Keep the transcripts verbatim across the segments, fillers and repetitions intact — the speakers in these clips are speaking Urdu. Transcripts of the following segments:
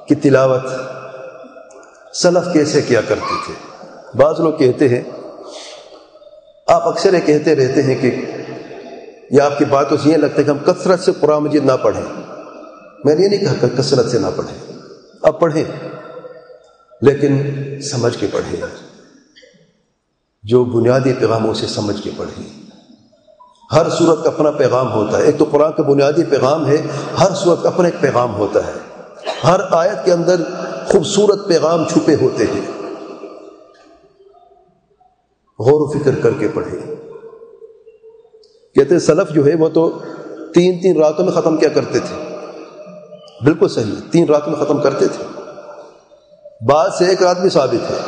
کی تلاوت سلف کیسے کیا کرتے تھے. بعض لوگ کہتے ہیں، آپ اکثر یہ کہتے رہتے ہیں کہ یا آپ کی باتوں سے یہ لگتا ہے کہ ہم کثرت سے قرآن مجید نہ پڑھیں. میں نے یہ نہیں کہا کہ کثرت سے نہ پڑھیں، اب پڑھیں لیکن سمجھ کے پڑھیں، جو بنیادی پیغاموں سے سمجھ کے پڑھیں. ہر سورت کا اپنا پیغام ہوتا ہے. ایک تو قرآن کا بنیادی پیغام ہے، ہر سورت کا اپنا ایک پیغام ہوتا ہے. ہر آیت کے اندر خوبصورت پیغام چھپے ہوتے ہیں. غور و فکر کر کے پڑھیں. کہتے ہیں سلف جو ہے وہ تو تین تین راتوں میں ختم کیا کرتے تھے. بالکل صحیح، تین راتوں میں ختم کرتے تھے. بعد سے ایک رات بھی ثابت ہے،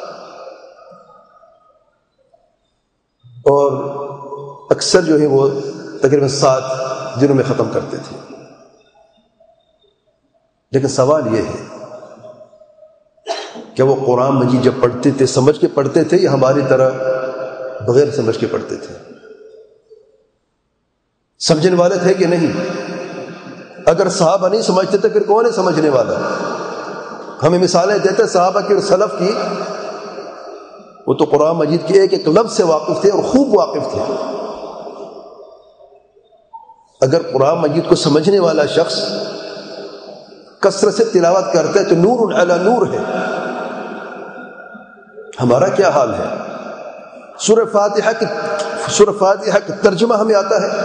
اور اکثر جو ہے وہ تقریباً سات دنوں میں ختم کرتے تھے. لیکن سوال یہ ہے کہ وہ قرآن مجید جب پڑھتے تھے سمجھ کے پڑھتے تھے یا ہماری طرح بغیر سمجھ کے پڑھتے تھے؟ سمجھنے والے تھے کہ نہیں؟ اگر صحابہ نہیں سمجھتے تھے پھر کون ہے سمجھنے والا؟ ہمیں مثالیں دیتے صحابہ کی اور سلف کی، وہ تو قرآن مجید کے ایک ایک لفظ سے واقف تھے اور خوب واقف تھے. اگر قرآن مجید کو سمجھنے والا شخص کثرت سے تلاوت کرتا ہے تو نور علی نور ہے. ہمارا کیا حال ہے؟ سورہ فاتحہ کی سورہ فاتحہ کا ترجمہ ہمیں آتا ہے.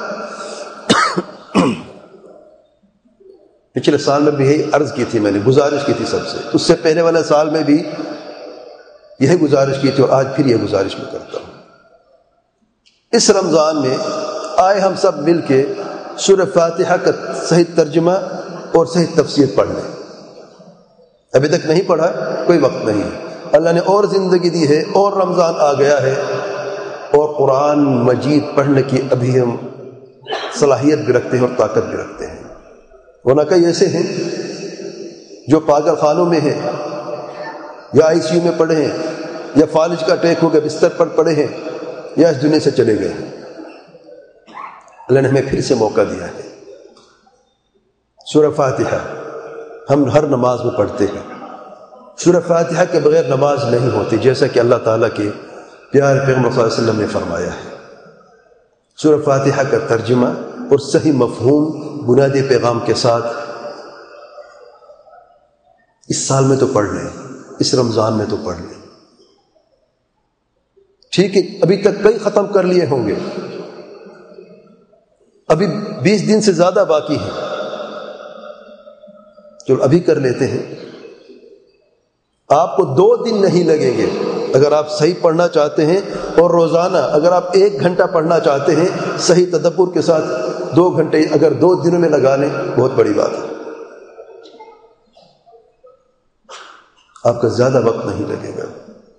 پچھلے سال میں بھی یہی عرض کی تھی، میں نے گزارش کی تھی سب سے، اس سے پہلے والے سال میں بھی یہی گزارش کی تھی اور آج پھر یہ گزارش میں کرتا ہوں. اس رمضان میں آئے ہم سب مل کے سورہ فاتحہ کا صحیح ترجمہ اور صحیح تفسیر پڑھ لیں. ابھی تک نہیں پڑھا، کوئی وقت نہیں ہے. اللہ نے اور زندگی دی ہے اور رمضان آ گیا ہے اور قرآن مجید پڑھنے کی ابھی ہم صلاحیت بھی رکھتے ہیں اور طاقت بھی رکھتے ہیں. ورنہ کئی ایسے ہیں جو پاگل خانوں میں ہیں یا آئی سی یو میں پڑے ہیں یا فالج کا اٹیک ہو گیا بستر پر پڑے ہیں یا اس دنیا سے چلے گئے ہیں. اللہ نے ہمیں پھر سے موقع دیا ہے. سورہ فاتحہ ہم ہر نماز میں پڑھتے ہیں. سورہ فاتحہ کے بغیر نماز نہیں ہوتی، جیسا کہ اللہ تعالیٰ کے پیارے پیغمبر صلی اللہ علیہ وسلم نے فرمایا ہے. سورہ فاتحہ کا ترجمہ اور صحیح مفہوم بنیادی پیغام کے ساتھ اس سال میں تو پڑھ لیں، اس رمضان میں تو پڑھ لیں. ٹھیک ہے، ابھی تک کئی ختم کر لیے ہوں گے، ابھی بیس دن سے زیادہ باقی ہے، چلو ابھی کر لیتے ہیں. آپ کو دو دن نہیں لگیں گے اگر آپ صحیح پڑھنا چاہتے ہیں، اور روزانہ اگر آپ ایک گھنٹہ پڑھنا چاہتے ہیں صحیح تدبر کے ساتھ، دو گھنٹے اگر دو دنوں میں لگا لیں بہت بڑی بات ہے. آپ کا زیادہ وقت نہیں لگے گا،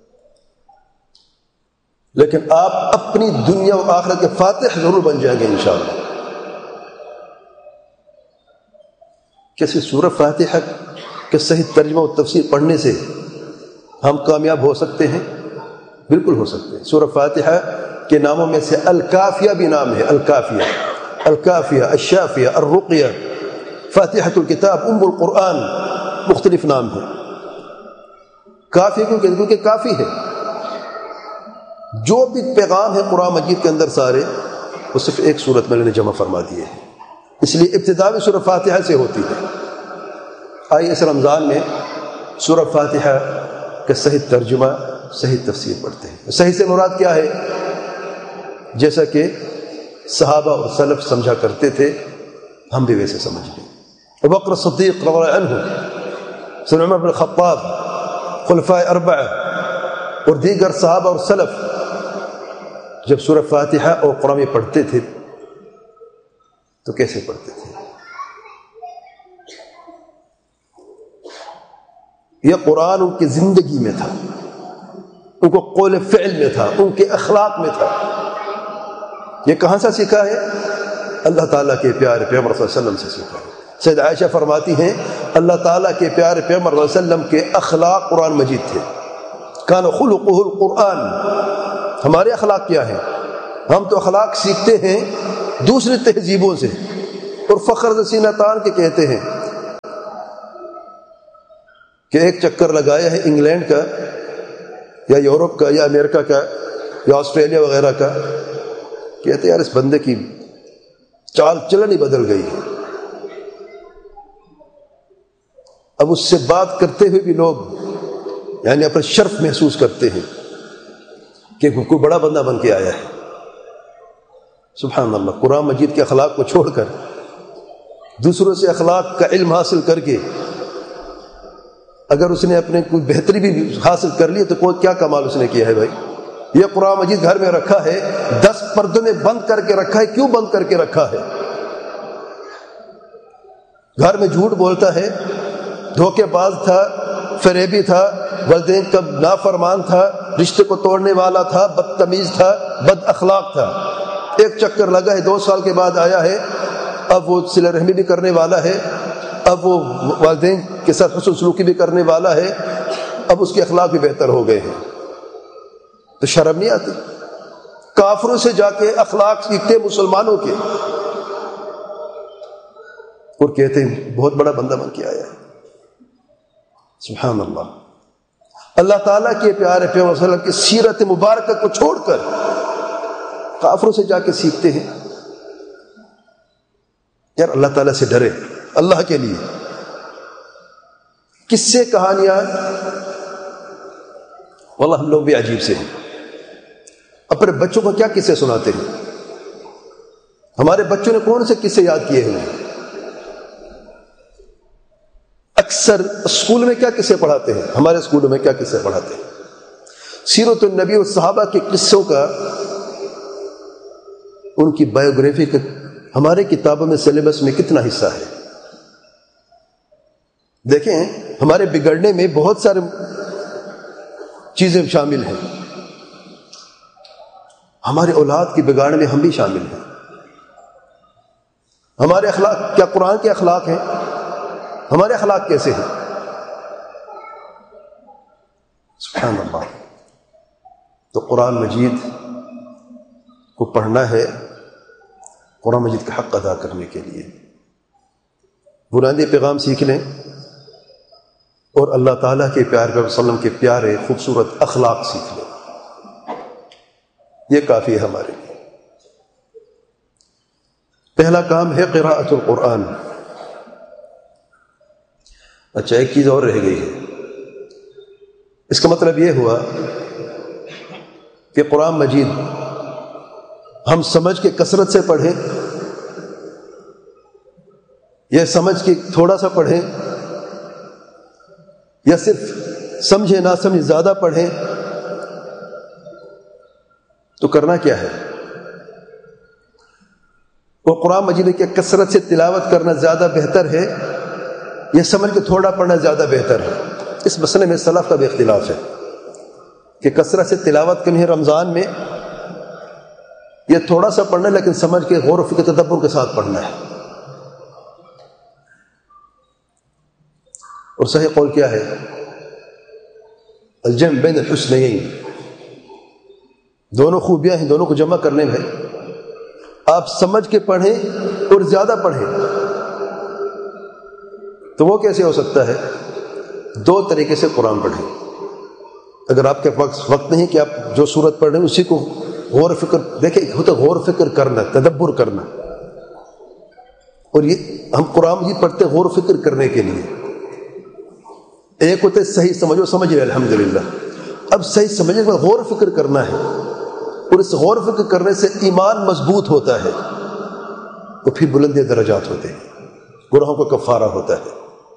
لیکن آپ اپنی دنیا و آخرت کے فاتح ضرور بن جائیں گے انشاءاللہ. کیسے سورہ فاتحہ کے صحیح ترجمہ و تفسیر پڑھنے سے ہم کامیاب ہو سکتے ہیں؟ بالکل ہو سکتے ہیں. سورہ فاتحہ کے ناموں میں سے الکافیہ بھی نام ہے. الکافیہ، الکافیہ، الشافیہ، الرقیہ، فاتحۃ الکتاب، ام القرآن، مختلف نام ہیں. کافی کیوں کہ کیونکہ کافی ہے. جو بھی پیغام ہے قرآن مجید کے اندر سارے وہ صرف ایک صورت میں نے جمع فرما دیے ہیں. اس لیے ابتدا بھی سورہ فاتحہ سے ہوتی ہے. آئیے اس رمضان میں سورہ فاتحہ کا صحیح ترجمہ، صحیح تفسیر پڑھتے ہیں. صحیح سے مراد کیا ہے؟ جیسا کہ صحابہ اور سلف سمجھا کرتے تھے ہم بھی ویسے سمجھ لیں. ابو بکر صدیق رضی اللہ عنہ، سیدنا عمر بن الخطاب، خلفائے اربعہ اور دیگر صحابہ اور سلف جب سورہ فاتحہ اور قرآن میں پڑھتے تھے تو کیسے پڑھتے تھے؟ یہ قرآن ان کی زندگی میں تھا، ان کو قول فعل میں تھا، ان کے اخلاق میں تھا. یہ کہاں سے سیکھا ہے؟ اللہ تعالیٰ کے پیارے پیغمبر صلی اللہ علیہ وسلم سے سیکھا ہے. سید عائشہ فرماتی ہیں اللہ تعالیٰ کے پیارے پیغمبر صلی اللہ علیہ وسلم کے اخلاق قرآن مجید تھے. کان خلقہ القرآن. ہمارے اخلاق کیا ہیں؟ ہم تو اخلاق سیکھتے ہیں دوسری تہذیبوں سے اور فخر سے سینہ تان کے کہتے ہیں کہ ایک چکر لگایا ہے انگلینڈ کا یا یورپ کا یا امریکہ کا یا آسٹریلیا وغیرہ کا، کہتے یار اس بندے کی چال چلن ہی بدل گئی ہے. اب اس سے بات کرتے ہوئے بھی لوگ یعنی اپنا شرف محسوس کرتے ہیں کہ کوئی بڑا بندہ بن کے آیا ہے. سبحان اللہ. قرآن مجید کے اخلاق کو چھوڑ کر دوسروں سے اخلاق کا علم حاصل کر کے اگر اس نے اپنے کوئی بہتری بھی حاصل کر لی تو کوئی کیا کمال اس نے کیا ہے بھائی. یہ قرآن مجید گھر میں رکھا ہے، دس پردوں میں بند کر کے رکھا ہے. کیوں بند کر کے رکھا ہے؟ گھر میں جھوٹ بولتا ہے، دھوکے باز تھا، فریبی تھا، والدین کا نافرمان تھا، رشتے کو توڑنے والا تھا، بدتمیز تھا، بد اخلاق تھا. ایک چکر لگا ہے، دو سال کے بعد آیا ہے، اب وہ صلہ رحمی بھی کرنے والا ہے، اب وہ والدین کے ساتھ حسن سلوکی بھی کرنے والا ہے، اب اس کے اخلاق بھی بہتر ہو گئے ہیں. تو شرم نہیں آتی؟ کافروں سے جا کے اخلاق سیکھتے مسلمانوں کے اور کہتے ہیں بہت بڑا بندہ بن کے آیا ہے. سبحان اللہ. اللہ تعالیٰ کے پیارے پیغمبر صلی اللہ علیہ وسلم کی سیرت مبارکہ کو چھوڑ کر کافروں سے جا کے سیکھتے ہیں. یار اللہ تعالیٰ سے ڈرے اللہ کے لیے. کس سے کہانیاں واللہ ہم لوگ بھی عجیب سے ہیں. اپنے بچوں کو کیا قصے سناتے ہیں؟ ہمارے بچوں نے کون سے قصے یاد کیے ہوئے ہیں؟ اکثر اسکول میں کیا قصے پڑھاتے ہیں؟ ہمارے اسکولوں میں کیا قصے پڑھاتے ہیں؟ سیرت النبی اور صحابہ کے قصوں کا، ان کی بایوگرافی کا ہمارے کتابوں میں سلیبس میں کتنا حصہ ہے؟ دیکھیں ہمارے بگڑنے میں بہت سارے چیزیں شامل ہیں. ہمارے اولاد کی بگاڑنے میں ہم بھی شامل ہیں. ہمارے اخلاق کیا قرآن کے اخلاق ہیں؟ ہمارے اخلاق کیسے ہیں؟ سبحان اللہ. تو قرآن مجید کو پڑھنا ہے قرآن مجید کا حق ادا کرنے کے لیے. بنیادی پیغام سیکھ لیں اور اللہ تعالیٰ کے پیارے پیغمبر صلی اللہ علیہ وسلم کے پیارے خوبصورت اخلاق سیکھ لیں. یہ کافی ہے ہمارے لیے. پہلا کام ہے قراءۃ القرآن. اچھا ایک چیز اور رہ گئی ہے. اس کا مطلب یہ ہوا کہ قرآن مجید ہم سمجھ کے کثرت سے پڑھیں یا سمجھ کے تھوڑا سا پڑھیں یا صرف سمجھے نہ سمجھے زیادہ پڑھیں، تو کرنا کیا ہے؟ وہ قرآن مجید کی کثرت سے تلاوت کرنا زیادہ بہتر ہے یا سمجھ کے تھوڑا پڑھنا زیادہ بہتر ہے؟ اس مسئلے میں سلف کا بھی اختلاف ہے کہ کثرت سے تلاوت کرنی ہے رمضان میں یا تھوڑا سا پڑھنا ہے لیکن سمجھ کے غور و فکر تدبر کے ساتھ پڑھنا ہے. اور صحیح قول کیا ہے؟ الجمع بین الحسنین. دونوں خوبیاں ہیں، دونوں کو جمع کرنے میں آپ سمجھ کے پڑھیں اور زیادہ پڑھیں. تو وہ کیسے ہو سکتا ہے؟ دو طریقے سے قرآن پڑھیں. اگر آپ کے وقت وقت نہیں کہ آپ جو سورت پڑھ رہے ہیں اسی کو غور و فکر دیکھیں، ہوتا غور و فکر کرنا، تدبر کرنا. اور یہ ہم قرآن یہ پڑھتے غور و فکر کرنے کے لیے. ایک ہوتے صحیح سمجھو سمجھ رہے الحمدللہ، اب صحیح سمجھنے کے بعد غور و فکر کرنا ہے، اور اس غور و فکر کرنے سے ایمان مضبوط ہوتا ہے تو پھر بلندی درجات ہوتے ہیں، گناہوں کا کفارہ ہوتا ہے.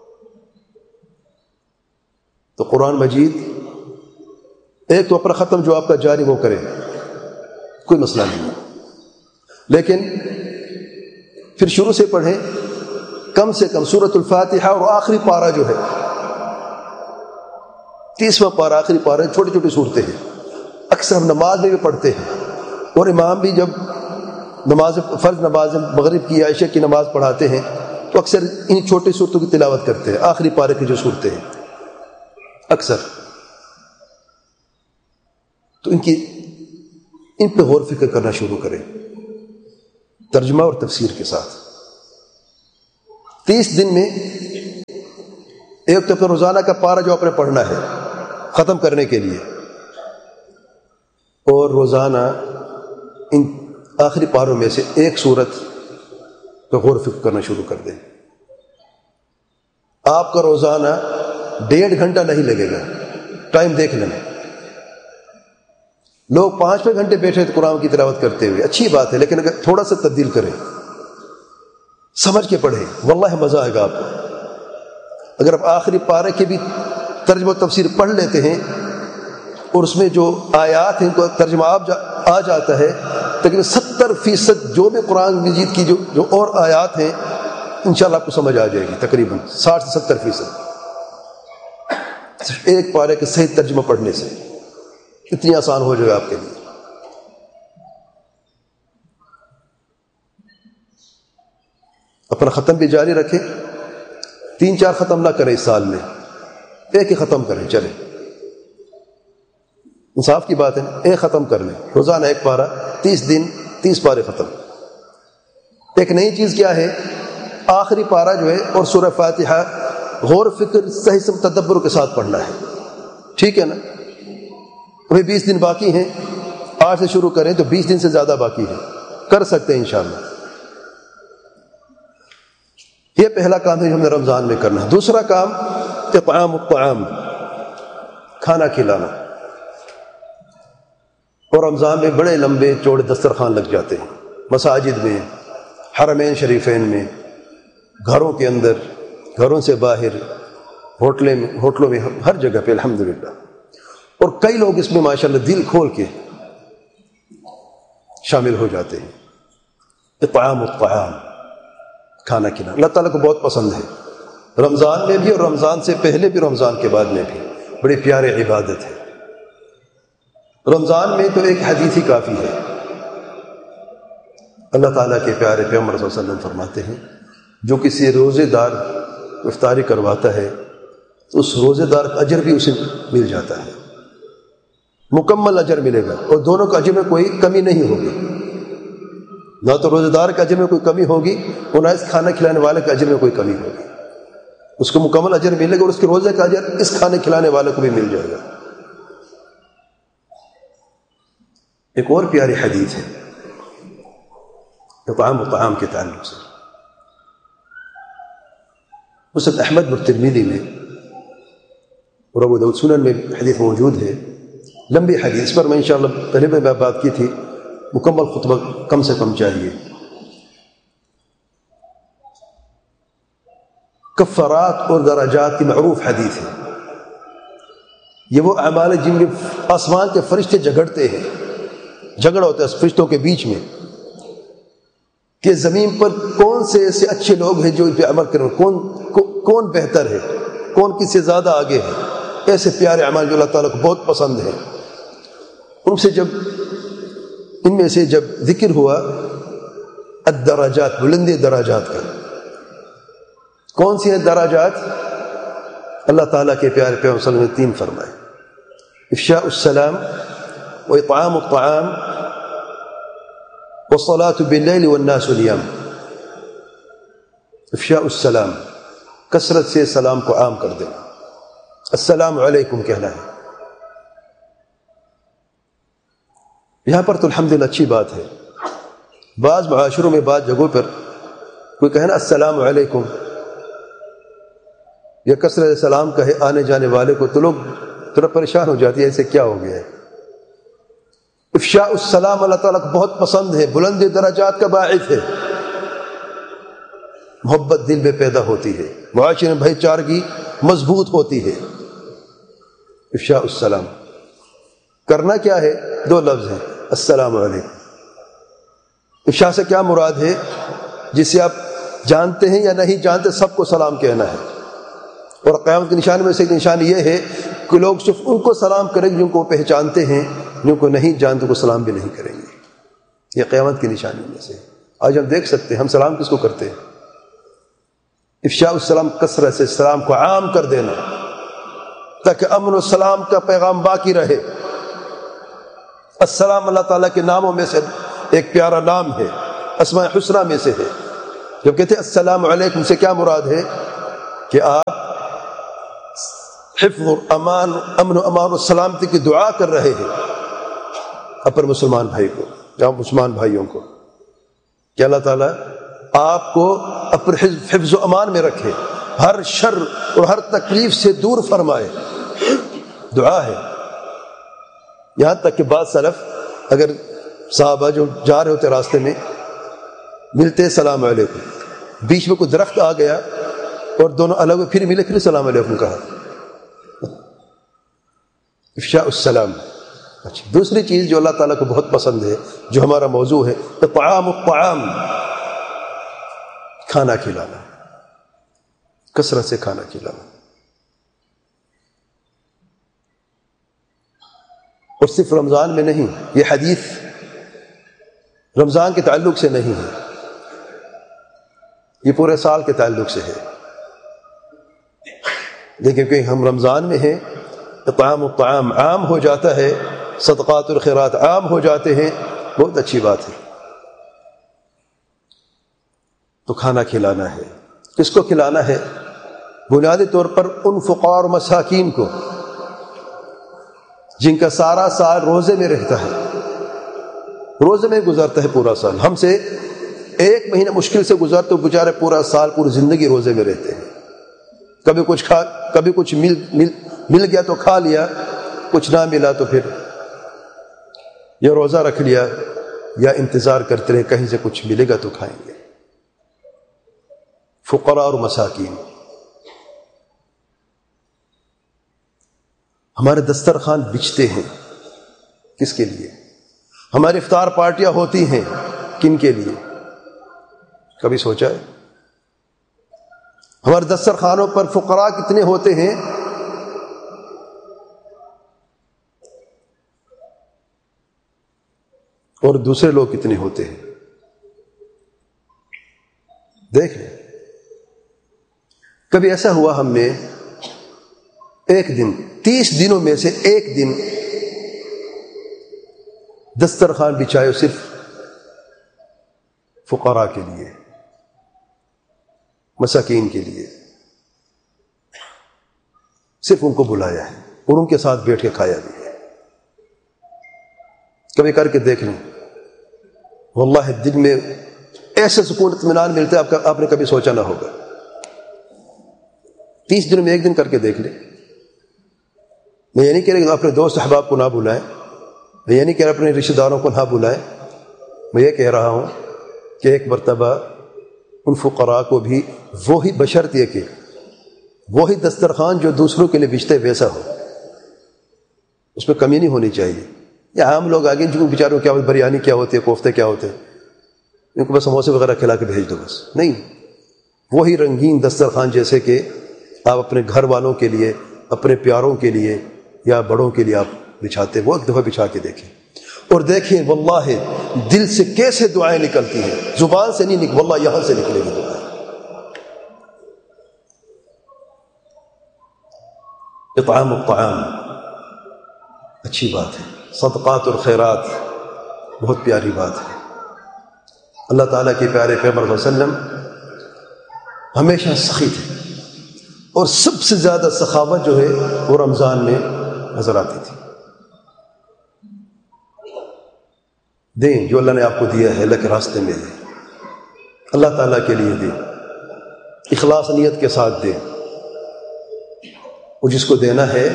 تو قرآن مجید ایک تو اپنا ختم جو آپ کا جاری وہ کرے، کوئی مسئلہ نہیں ہے، لیکن پھر شروع سے پڑھیں. کم سے کم سورۃ الفاتحہ اور آخری پارہ جو ہے تیسواں پارہ آخری پارہ چھوٹی چھوٹی صورتیں ہیں، اکثر ہم نماز میں بھی پڑھتے ہیں، اور امام بھی جب نماز فرض نماز مغرب کی عشاء کی نماز پڑھاتے ہیں تو اکثر ان چھوٹی صورتوں کی تلاوت کرتے ہیں، آخری پارے کی جو صورتیں ہیں اکثر. تو ان کی ان پہ غور فکر کرنا شروع کریں ترجمہ اور تفسیر کے ساتھ. تیس دن میں ایک تو روزانہ کا پارہ جو آپ نے پڑھنا ہے ختم کرنے کے لیے، اور روزانہ ان آخری پاروں میں سے ایک سورت پہ غور و فکر کرنا شروع کر دیں۔ آپ کا روزانہ ڈیڑھ گھنٹہ نہیں لگے گا، ٹائم دیکھ لینا۔ لوگ پانچ پانچ گھنٹے بیٹھے تو قرآن کی تلاوت کرتے ہوئے، اچھی بات ہے، لیکن اگر تھوڑا سا تبدیل کریں، سمجھ کے پڑھیں، واللہ مزہ آئے گا آپ کو۔ اگر آپ آخری پارے کی بھی ترجمہ و تفسیر پڑھ لیتے ہیں اور اس میں جو آیات ہیں ان کو ترجمہ آ جاتا ہے، تقریباً ستر فیصد جو بھی قرآن مجید کی جو جو اور آیات ہیں انشاءاللہ آپ کو سمجھ آ جائے گی، تقریباً ساٹھ سے ستر فیصد صرف ایک پارے کے صحیح ترجمہ پڑھنے سے اتنی آسان ہو جائے گا آپ کے لیے۔ اپنا ختم بھی جاری رکھیں، تین چار ختم نہ کریں اس سال میں، ایک ہی ختم کریں، چلیں، انصاف کی بات ہے، ایک ختم کر لیں، روزانہ ایک پارہ، تیس دن تیس پارے ختم۔ ایک نئی چیز کیا ہے، آخری پارہ جو ہے اور سورہ فاتحہ غور فکر صحیح سے تدبر کے ساتھ پڑھنا ہے، ٹھیک ہے نا؟ ابھی بیس دن باقی ہیں، آج سے شروع کریں تو بیس دن سے زیادہ باقی ہے، کر سکتے ہیں انشاءاللہ۔ یہ پہلا کام ہے جو ہمیں رمضان میں کرنا ہے۔ دوسرا کام اطعام الطعام، کھانا کھلانا، اور رمضان میں بڑے لمبے چوڑے دسترخوان لگ جاتے ہیں، مساجد میں، حرمین شریفین میں، گھروں کے اندر، گھروں سے باہر، ہوٹلیں میں ہوٹلوں میں ہر جگہ پہ الحمدللہ، اور کئی لوگ اس میں ماشاءاللہ دل کھول کے شامل ہو جاتے ہیں۔ اطعام الطعام، کھانا کھلانا اللہ تعالیٰ کو بہت پسند ہے، رمضان میں بھی اور رمضان سے پہلے بھی، رمضان کے بعد میں بھی، بڑی پیاری عبادت ہے۔ رمضان میں تو ایک حدیث ہی کافی ہے، اللہ تعالیٰ کے پیارے پیغمبر صلی اللہ علیہ وسلم فرماتے ہیں جو کسی روزے دار افطاری کرواتا ہے تو اس روزے دار کا اجر بھی اسے مل جاتا ہے، مکمل اجر ملے گا، اور دونوں کا اجر میں کوئی کمی نہیں ہوگی، نہ تو روزے دار کے اجر میں کوئی کمی ہوگی اور نہ اس کھانا کھلانے والے کے اجر میں کوئی کمی ہوگی، اس کو مکمل اجر ملے گا، اور اس کے روزے کا اجر اس کھانے کھلانے والے کو بھی مل جائے گا۔ ایک اور پیاری حدیث ہے اطعام الطعام کے تعلق سے، مسند احمد بن ترمذی میں اور ابو داؤد سنن میں حدیث موجود ہے، لمبی حدیث پر میں انشاءاللہ پہلے میں بات کی تھی، مکمل خطبہ کم سے کم چاہیے۔ کفارات اور درجات کی معروف حدیث ہے، یہ وہ اعمال جن میں آسمان کے فرشتے جھگڑتے ہیں، جھگڑا ہوتا ہے فرشتوں کے بیچ میں کہ زمین پر کون سے ایسے اچھے لوگ ہیں جو اس پہ عمل کریں، کون کون بہتر ہے، کون کس سے زیادہ آگے ہے، ایسے پیارے اعمال جو اللہ تعالیٰ کو بہت پسند ہیں۔ ان سے جب ان میں سے جب ذکر ہوا الدرجات، بلندی درجات کا، کون سی ہیں درجات؟ اللہ تعالیٰ کے پیارے پیغمبر صلی اللہ علیہ وسلم نے تین فرمائے، افشاء السلام واطعام الطعام والصلاة باللیل والناس نیام۔ افشاء السلام، کثرت سے سلام کو عام کر دینا، السلام علیکم کہنا ہے۔ یہاں پر تو الحمدللہ اچھی بات ہے، بعض معاشروں میں بعض جگہوں پر کوئی کہنا السلام علیکم یا کثرت سلام کہے آنے جانے والے کو تو لوگ تھوڑا پریشان ہو جاتی ہے، ایسے کیا ہو گیا ہے۔ افشاء السلام اللہ تعالیٰ کو بہت پسند ہے، بلند درجات کا باعث ہے، محبت دل میں پیدا ہوتی ہے، معاشرے میں بھائی چارگی مضبوط ہوتی ہے۔ افشاء السلام کرنا کیا ہے؟ دو لفظ ہیں، السلام علیکم۔ افشاء سے کیا مراد ہے؟ جسے آپ جانتے ہیں یا نہیں جانتے سب کو سلام کہنا ہے، اور قیامت کی نشانی میں سے ایک نشانی یہ ہے کہ لوگ صرف ان کو سلام کریں گے جن کو پہچانتے ہیں، جن کو نہیں جانتے کو سلام بھی نہیں کریں گے، یہ قیامت کی نشانی میں سے۔ آج ہم دیکھ سکتے ہیں ہم سلام کس کو کرتے ہیں؟ افشاء السلام، کثرت سے سلام کو عام کر دینا تاکہ امن و سلام کا پیغام باقی رہے۔ السلام اللہ تعالیٰ کے ناموں میں سے ایک پیارا نام ہے، اسماء حسنہ میں سے ہے۔ جب کہتے ہیں السلام علیکم سے کیا مراد ہے؟ کہ آپ حفظ اور امان امن و امان و سلامتی کی دعا کر رہے ہیں اپنے مسلمان بھائی کو یا مسلمان بھائیوں کو کہ اللہ تعالیٰ آپ کو اپنے حفظ و امان میں رکھے، ہر شر اور ہر تکلیف سے دور فرمائے. دعا ہے. یہاں تک کہ بعض سلف اگر صحابہ جو جا رہے ہوتے راستے میں ملتے السلام علیکم، بیچ میں کوئی درخت آ گیا اور دونوں الگ ہوئے پھر ملے پھر السلام علیکم کہا. افشاء السلام. اچھا، دوسری چیز جو اللہ تعالیٰ کو بہت پسند ہے، جو ہمارا موضوع ہے، اطعام الطعام، کھانا کھلانا، کثرت سے کھانا کھلانا. اور صرف رمضان میں نہیں، یہ حدیث رمضان کے تعلق سے نہیں ہے، یہ پورے سال کے تعلق سے ہے. لیکن کہ ہم رمضان میں ہیں، اطعام الطعام عام ہو جاتا ہے، صدقات اور خیرات عام ہو جاتے ہیں، بہت اچھی بات ہے. تو کھانا کھلانا ہے. کس کو کھلانا ہے؟ بنیادی طور پر ان فقراء اور مساکین کو جن کا سارا سال روزے میں رہتا ہے، روزے میں گزرتا ہے پورا سال. ہم سے ایک مہینہ مشکل سے گزرتے تو بیچارے پورا سال پوری زندگی روزے میں رہتے ہیں. کبھی کچھ کھا کبھی کچھ مل مل مل گیا تو کھا لیا، کچھ نہ ملا تو پھر یا روزہ رکھ لیا یا انتظار کرتے رہے کہیں سے کچھ ملے گا تو کھائیں گے. فقراء اور مساکین. ہمارے دسترخوان بچتے ہیں کس کے لیے؟ ہماری افطار پارٹیاں ہوتی ہیں کن کے لیے؟ کبھی سوچا ہے؟ ہمارے دسترخوانوں پر فقراء کتنے ہوتے ہیں؟ اور دوسرے لوگ کتنے ہوتے ہیں؟ دیکھ لیں. کبھی ایسا ہوا ہم نے ایک دن تیس دنوں میں سے ایک دن دسترخوان بچھائے صرف فقراء کے لیے، مساکین کے لیے، صرف ان کو بلایا ہے اور ان کے ساتھ بیٹھ کے کھایا بھی ہے. کبھی کر کے دیکھ لیں، واللہ دل میں ایسے سکون اطمینان ملتا ہے آپ کا آپ نے کبھی سوچا نہ ہوگا. تیس دنوں میں ایک دن کر کے دیکھ لیں. میں یہ نہیں کہہ رہا کہ اپنے دوست احباب کو نہ بلائیں، میں یہ نہیں کہہ رہا اپنے رشتہ داروں کو نہ بلائیں، میں یہ کہہ رہا ہوں کہ ایک مرتبہ ان فقراء کو بھی وہی، بشرط یہ کہ وہی دسترخوان جو دوسروں کے لیے بچتے ویسا ہو، اس میں کمی نہیں ہونی چاہیے. یا عام لوگ آگے جن کو بیچاروں کیا بریانی کیا ہوتی ہے، کوفتے کیا ہوتے ہیں، ان کو بس سموسے وغیرہ کھلا کے بھیج دو بس. نہیں، وہی رنگین دسترخوان جیسے کہ آپ اپنے گھر والوں کے لیے، اپنے پیاروں کے لیے یا بڑوں کے لیے آپ بچھاتے، وہ ایک دفعہ بچھا کے دیکھیں اور دیکھیں واللہ دل سے کیسے دعائیں نکلتی ہیں. زبان سے نہیں نکل، واللہ یہاں سے نکلے گی دعائیں. اطعام الطعام اچھی بات ہے. صدقات اور خیرات بہت پیاری بات ہے. اللہ تعالیٰ کے پیارے پیغمبر صلی اللہ علیہ وسلم ہمیشہ سخی تھے اور سب سے زیادہ سخاوت جو ہے وہ رمضان میں نظر آتی تھی. دیں جو اللہ نے آپ کو دیا ہے، اللہ کے راستے میں دیں، اللہ تعالیٰ کے لیے دیں، اخلاص نیت کے ساتھ دیں. اور جس کو دینا ہے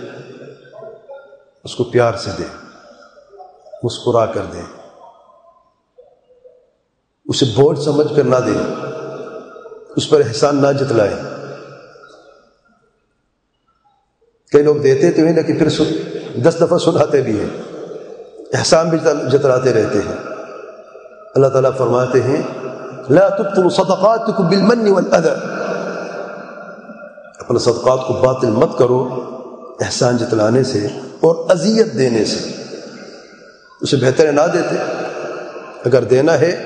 اس کو پیار سے دیں، مسکرا کر دیں، اسے بوجھ سمجھ کر نہ دیں، اس پر احسان نہ جتلائیں. کئی لوگ دیتے تو ہیں لیکن پھر دس دفعہ سناتے بھی ہیں، احسان بھی جتلاتے رہتے ہیں. اللہ تعالیٰ فرماتے ہیں لا تبطلوا صدقاتکم بالمن والاذى، اپنے صدقات کو باطل مت کرو احسان جتلانے سے اور اذیت دینے سے. اسے بہتر ہے نہ دیتے. اگر دینا ہے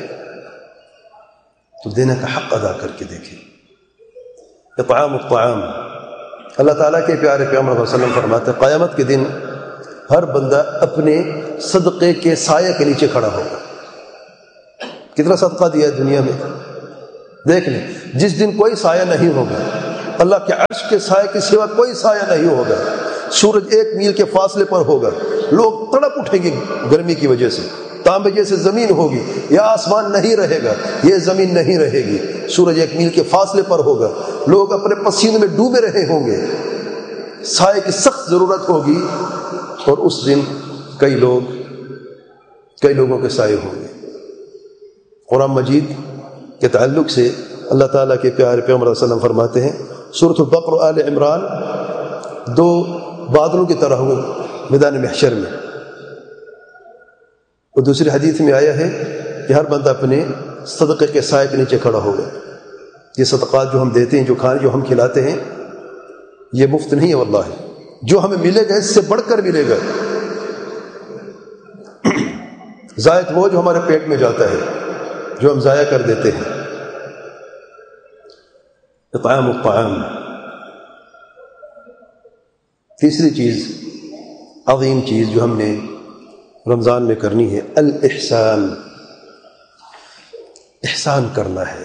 تو دینے کا حق ادا کر کے دیکھیں. اطعام الطعام. اللہ تعالیٰ کے پیارے پیغمبر صلی اللہ علیہ وسلم فرماتے ہیں قیامت کے دن ہر بندہ اپنے صدقے کے سائے کے نیچے کھڑا ہوگا. کتنا صدقہ دیا ہے دنیا میں؟ دیکھ لیں، جس دن کوئی سایہ نہیں ہوگا، اللہ کے عرش کے سائے کے سوا کوئی سایہ نہیں ہوگا. سورج ایک میل کے فاصلے پر ہوگا. لوگ تڑپ اٹھیں گے گرمی کی وجہ سے. تانبے جیسے زمین ہوگی. یہ آسمان نہیں رہے گا, یہ زمین نہیں رہے گی. سورج ایک میل کے فاصلے پر ہوگا. لوگ اپنے پسینے میں ڈوبے رہے ہوں گے. سائے کی سخت ضرورت ہوگی, اور اس دن کئی لوگ کئی لوگوں کے سائے ہوں گے. قرآن مجید کے تعلق سے اللہ تعالیٰ کے پیارے پیغمبر صلی اللہ علیہ وسلم فرماتے ہیں, سورۃ البقرہ و آل عمران دو بادلوں کی طرح ہوں میدان محشر میں. اور دوسری حدیث میں آیا ہے کہ ہر بندہ اپنے صدقے کے سائے کے نیچے کھڑا ہوگا. یہ صدقات جو ہم دیتے ہیں, جو کھانے جو ہم کھلاتے ہیں, یہ مفت نہیں ہے واللہ. جو ہمیں ملے گا اس سے بڑھ کر ملے گا. زائد وہ جو ہمارے پیٹ میں جاتا ہے, جو ہم ضائع کر دیتے ہیں. اطعام الطعام. تیسری چیز, عظیم چیز جو ہم نے رمضان میں کرنی ہے, الاحسان. احسان کرنا ہے.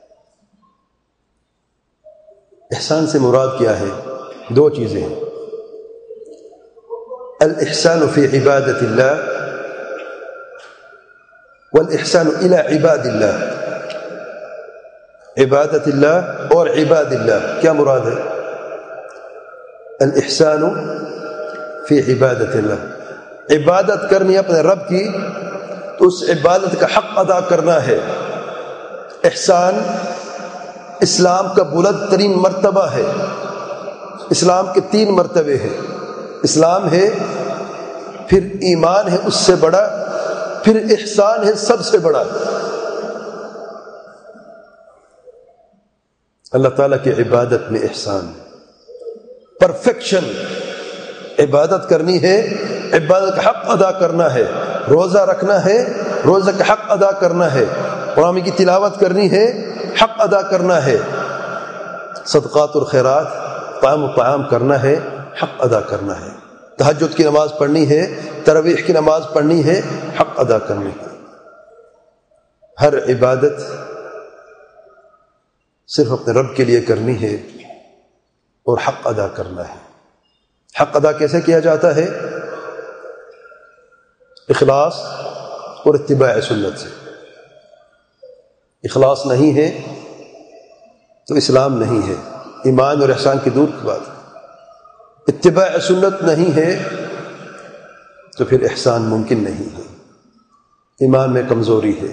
احسان سے مراد کیا ہے؟ دو چیزیں ہیں. الاحسان فی عبادت اللہ والاحسان الی عباد اللہ. عبادت اللہ اور عباد اللہ, کیا مراد ہے؟ الاحسان فی عبادت اللہ, عبادت کرنی اپنے رب کی, تو اس عبادت کا حق ادا کرنا ہے. احسان اسلام کا بلند ترین مرتبہ ہے. اسلام کے تین مرتبے ہیں. اسلام ہے, پھر ایمان ہے اس سے بڑا, پھر احسان ہے سب سے بڑا. اللہ تعالیٰ کی عبادت میں احسان, پرفیکشن. عبادت کرنی ہے, عبادت کا حق ادا کرنا ہے. روزہ رکھنا ہے, روزہ کا حق ادا کرنا ہے. قرآن کی تلاوت کرنی ہے, حق ادا کرنا ہے. صدقات اور خیرات, طعام و طعام کرنا ہے, حق ادا کرنا ہے. تہجد کی نماز پڑھنی ہے, تراویح کی نماز پڑھنی ہے, حق ادا کرنی ہے. ہر عبادت صرف اپنے رب کے لیے کرنی ہے اور حق ادا کرنا ہے. حق ادا کیسے کیا جاتا ہے؟ اخلاص اور اتباع سنت سے. اخلاص نہیں ہے تو اسلام نہیں ہے, ایمان اور احسان کی دور کی بات. اتباع سنت نہیں ہے تو پھر احسان ممکن نہیں ہے, ایمان میں کمزوری ہے.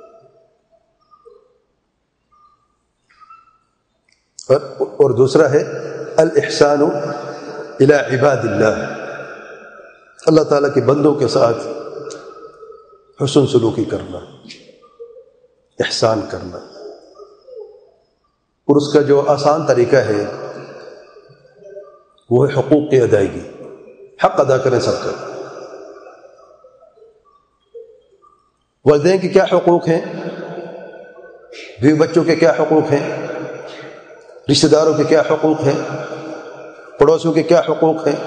اور, اور دوسرا ہے الاحسان الی عباد اللہ, اللہ تعالیٰ کے بندوں کے ساتھ حسن سلوکی کرنا, احسان کرنا. اور اس کا جو آسان طریقہ ہے وہ ہے حقوق کی ادائیگی. حق ادا کریں سب کا. والدین کے کیا حقوق ہیں, بیوی بچوں کے کیا حقوق ہیں, رشتہ داروں کے کیا حقوق ہیں, پڑوسیوں کے کیا حقوق ہیں,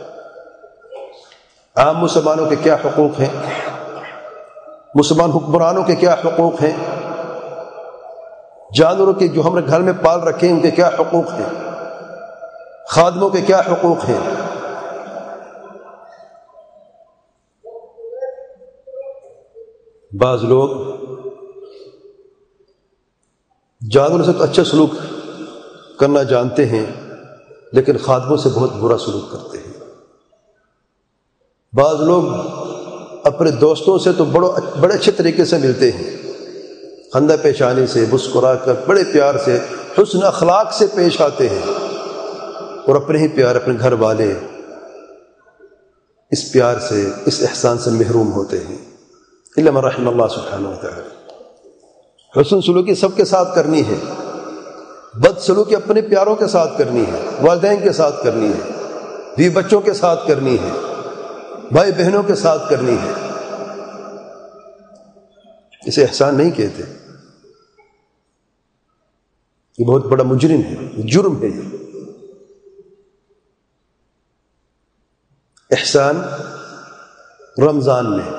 عام مسلمانوں کے کیا حقوق ہیں, مسلمان حکمرانوں کے کیا حقوق ہیں, جانوروں کے جو ہم نے گھر میں پال رکھے ہیں ان کے کیا حقوق ہیں, خادموں کے کیا حقوق ہیں. بعض لوگ جانوروں سے تو اچھا سلوک کرنا جانتے ہیں لیکن خادموں سے بہت برا سلوک کرتے ہیں. بعض لوگ اپنے دوستوں سے تو بڑو بڑے اچھے طریقے سے ملتے ہیں, خندہ پیشانی سے, مسکرا کر, بڑے پیار سے, حسن اخلاق سے پیش آتے ہیں, اور اپنے ہی پیار, اپنے گھر والے اس پیار سے, اس احسان سے محروم ہوتے ہیں. الا من رحم اللہ سبحانہ وتعالی. حسن سلوکی سب کے ساتھ کرنی ہے, بد سلوکی اپنے پیاروں کے ساتھ کرنی ہے, والدین کے ساتھ کرنی ہے, بیوی بچوں کے ساتھ کرنی ہے, بھائی بہنوں کے ساتھ کرنی ہے. اسے احسان نہیں کہتے, یہ بہت بڑا مجرم ہے, جرم ہے. یہ احسان رمضان میں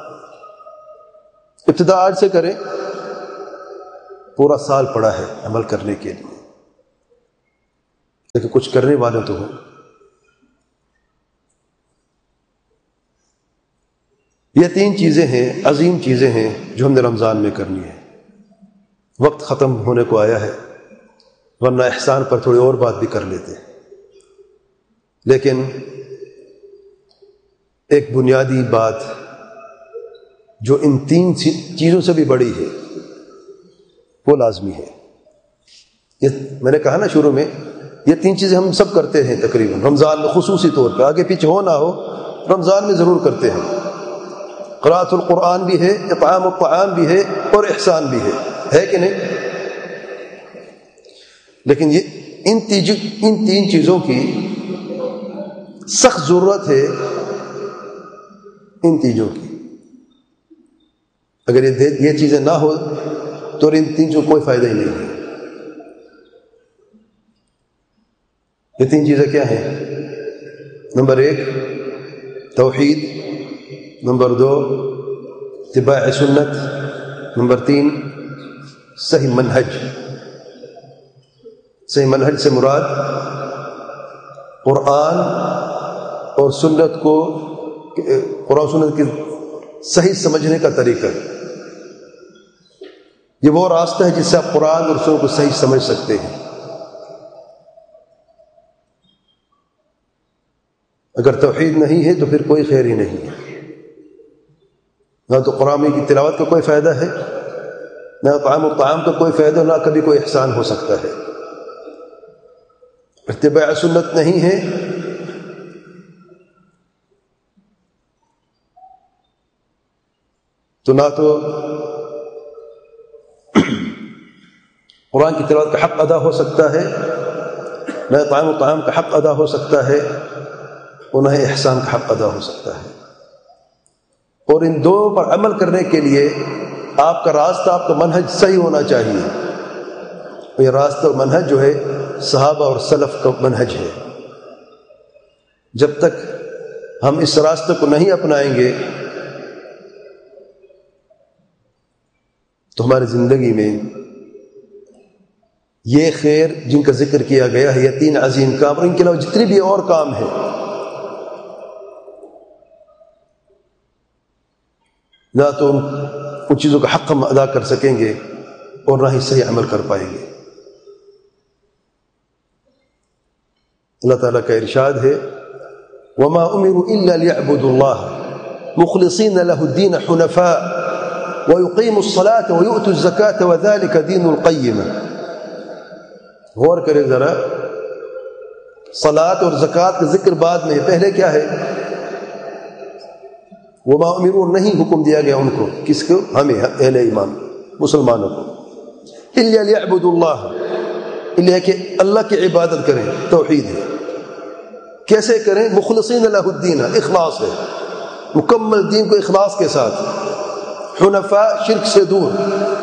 ابتدا آج سے کریں, پورا سال پڑا ہے عمل کرنے کے لیے. لیکن کچھ کرنے والے تو ہوں۔ یہ تین چیزیں ہیں، عظیم چیزیں ہیں جو ہم نے رمضان میں کرنی ہے۔ وقت ختم ہونے کو آیا ہے، ورنہ احسان پر تھوڑی اور بات بھی کر لیتے، لیکن ایک بنیادی بات جو ان تین چیزوں سے بھی بڑی ہے وہ لازمی ہے۔ یہ میں نے کہا نا شروع میں، یہ تین چیزیں ہم سب کرتے ہیں تقریباً رمضان میں، خصوصی طور پہ، آگے پیچھے ہو نہ ہو رمضان میں ضرور کرتے ہیں۔ قراءۃ القرآن بھی ہے، اطعام الطعام بھی ہے، اور احسان بھی ہے، ہے کہ نہیں؟ لیکن یہ ان تیج ان تین چیزوں کی سخت ضرورت ہے، ان تیجوں کی۔ اگر یہ یہ چیزیں نہ ہو تو ان تین چیزوں کوئی فائدہ ہی نہیں ہے۔ یہ تین چیزیں کیا ہیں؟ نمبر ایک توحید، نمبر دو اتباع سنت، نمبر تین صحیح منہج۔ صحیح منہج سے مراد قرآن اور سنت کو، قرآن سنت کی صحیح سمجھنے کا طریقہ۔ یہ وہ راستہ ہے جس سے آپ قرآن اور سنت کو صحیح سمجھ سکتے ہیں۔ اگر توحید نہیں ہے تو پھر کوئی خیر ہی نہیں ہے، نہ تو قرآن کی تلاوت کا کوئی فائدہ ہے، نہ طعام الطعام کا کوئی فائدہ، نہ کبھی کوئی احسان ہو سکتا ہے۔ اتباع سنت نہیں ہے تو نہ تو قرآن کی تلاوت کا حق ادا ہو سکتا ہے، نہ طعام الطعام کا حق ادا ہو سکتا ہے، اور نہ احسان کا حق ادا ہو سکتا ہے۔ اور ان دو پر عمل کرنے کے لیے آپ کا راستہ، آپ کا منہج صحیح ہونا چاہیے۔ یہ راستہ اور منہج جو ہے صحابہ اور سلف کا منہج ہے۔ جب تک ہم اس راستے کو نہیں اپنائیں گے تو ہماری زندگی میں یہ خیر جن کا ذکر کیا گیا ہے، یہ تین عظیم کام، اور ان کے علاوہ جتنے بھی اور کام ہیں، نہ تو ان چیزوں کا حق ہم ادا کر سکیں گے اور نہ ہی صحیح عمل کر پائیں گے۔ اللہ تعالیٰ کا ارشاد ہے وَمَا أُمِرُوا إِلَّا لِيَعْبُدُوا اللَّهَ مُخْلِصِينَ لَهُ الدِّينَ حُنَفَاءَ وَيُقِيمُوا الصَّلَاةَ وَيُؤْتُوا الزَّكَاةَ وَذَلِكَ دِينُ الْقَيِّمَةِ۔ غور کریں ذرا، صلاۃ اور زکوٰۃ کا ذکر بعد میں، پہلے کیا ہے؟ وما امروا، نہیں حکم دیا گیا ان کو، کس کو؟ ہمیں، اہل ایمان مسلمانوں کو، الا لیعبدوا اللہ، الا کہ اللہ کی عبادت کریں، توحید ہے۔ کیسے کریں؟ مخلصین لہ الدین، اخلاص ہے، مکمل دین کو اخلاص کے ساتھ، حنفاء، شرک سے دور،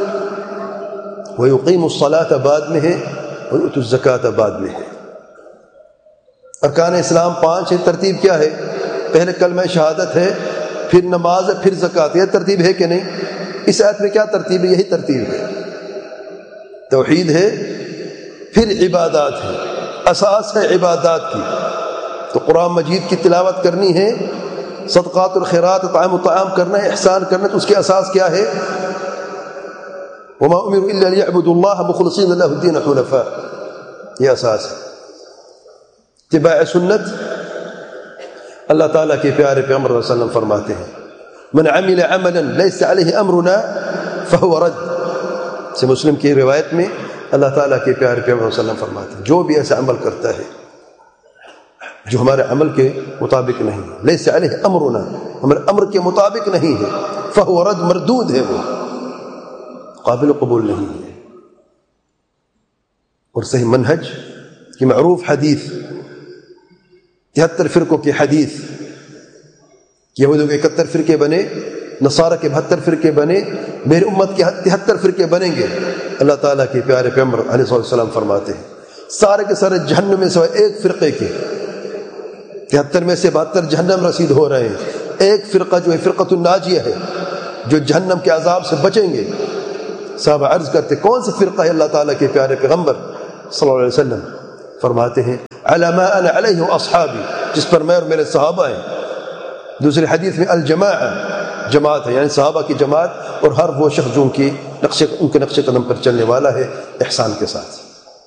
ویقیموا الصلاۃ بعد میں ہے، ویؤتوا الزکاۃ بعد میں ہے۔ ارکان اسلام پانچ ہے، ترتیب کیا ہے؟ پہلے کلمہ شہادت ہے، پھر نماز ہے، پھر زکوٰۃ۔ یہ ترتیب ہے کہ نہیں؟ اس آیت میں کیا ترتیب ہے؟ یہی ترتیب ہے، توحید ہے، پھر عبادات ہے، اساس ہے عبادات کی۔ تو قرآن مجید کی تلاوت کرنی ہے، صدقات اور خیرات، طعام و طعام کرنا ہے، احسان کرنا ہے، تو اس کے اساس کیا ہے؟ وما امروا الا ليعبدوا الله مخلصين له الدين حنفاء، یہ اساس ہے۔ اتباع سنت، اللہ تعالیٰ کے پیارے پیغمبر صلی اللہ علیہ وسلم فرماتے ہیں من عمل عملا ليس عليه امرنا فهو رد، سے مسلم کی روایت میں اللہ تعالیٰ کے پیارے پیغمبر صلی اللہ علیہ وسلم فرماتے ہیں جو بھی ایسا عمل کرتا ہے جو ہمارے عمل کے مطابق نہیں ہے، ليس عليه امرنا، ہمارے امر کے مطابق نہیں ہے، فهو رد، مردود ہے، وہ قابل قبول نہیں ہے۔ اور صحیح منہج کی معروف حدیث، تہتر فرقوں کی حدیث، یہودوں کے اکہتر فرقے بنے، نصارہ کے بہتر فرقے بنے، میری امت کے تہتر فرقے بنیں گے۔ اللہ تعالیٰ کے پیارے پیغمبر علیہ الصلوۃ والسلام فرماتے ہیں سارے کے سارے جہنم میں سوائے ایک فرقے کے، تہتر میں سے بہتر جہنم رسید ہو رہے ہیں، ایک فرقہ جو ہے فرقۃ الناجیہ ہے جو جہنم کے عذاب سے بچیں گے۔ صحابہ عرض کرتے کون سی فرقہ ہے اللہ تعالیٰ کے پیارے پیغمبر صلی اللہ علیہ وسلم؟ فرماتے ہیں علی ما انا علیہ واصحابی، جس پر میں اور میرے صحابہ ہیں. دوسری حدیث میں الجماعہ، جماعت ہے، یعنی صحابہ کی جماعت اور ہر وہ شخص جو ان کی نقش ان کے نقش قدم پر چلنے والا ہے احسان کے ساتھ.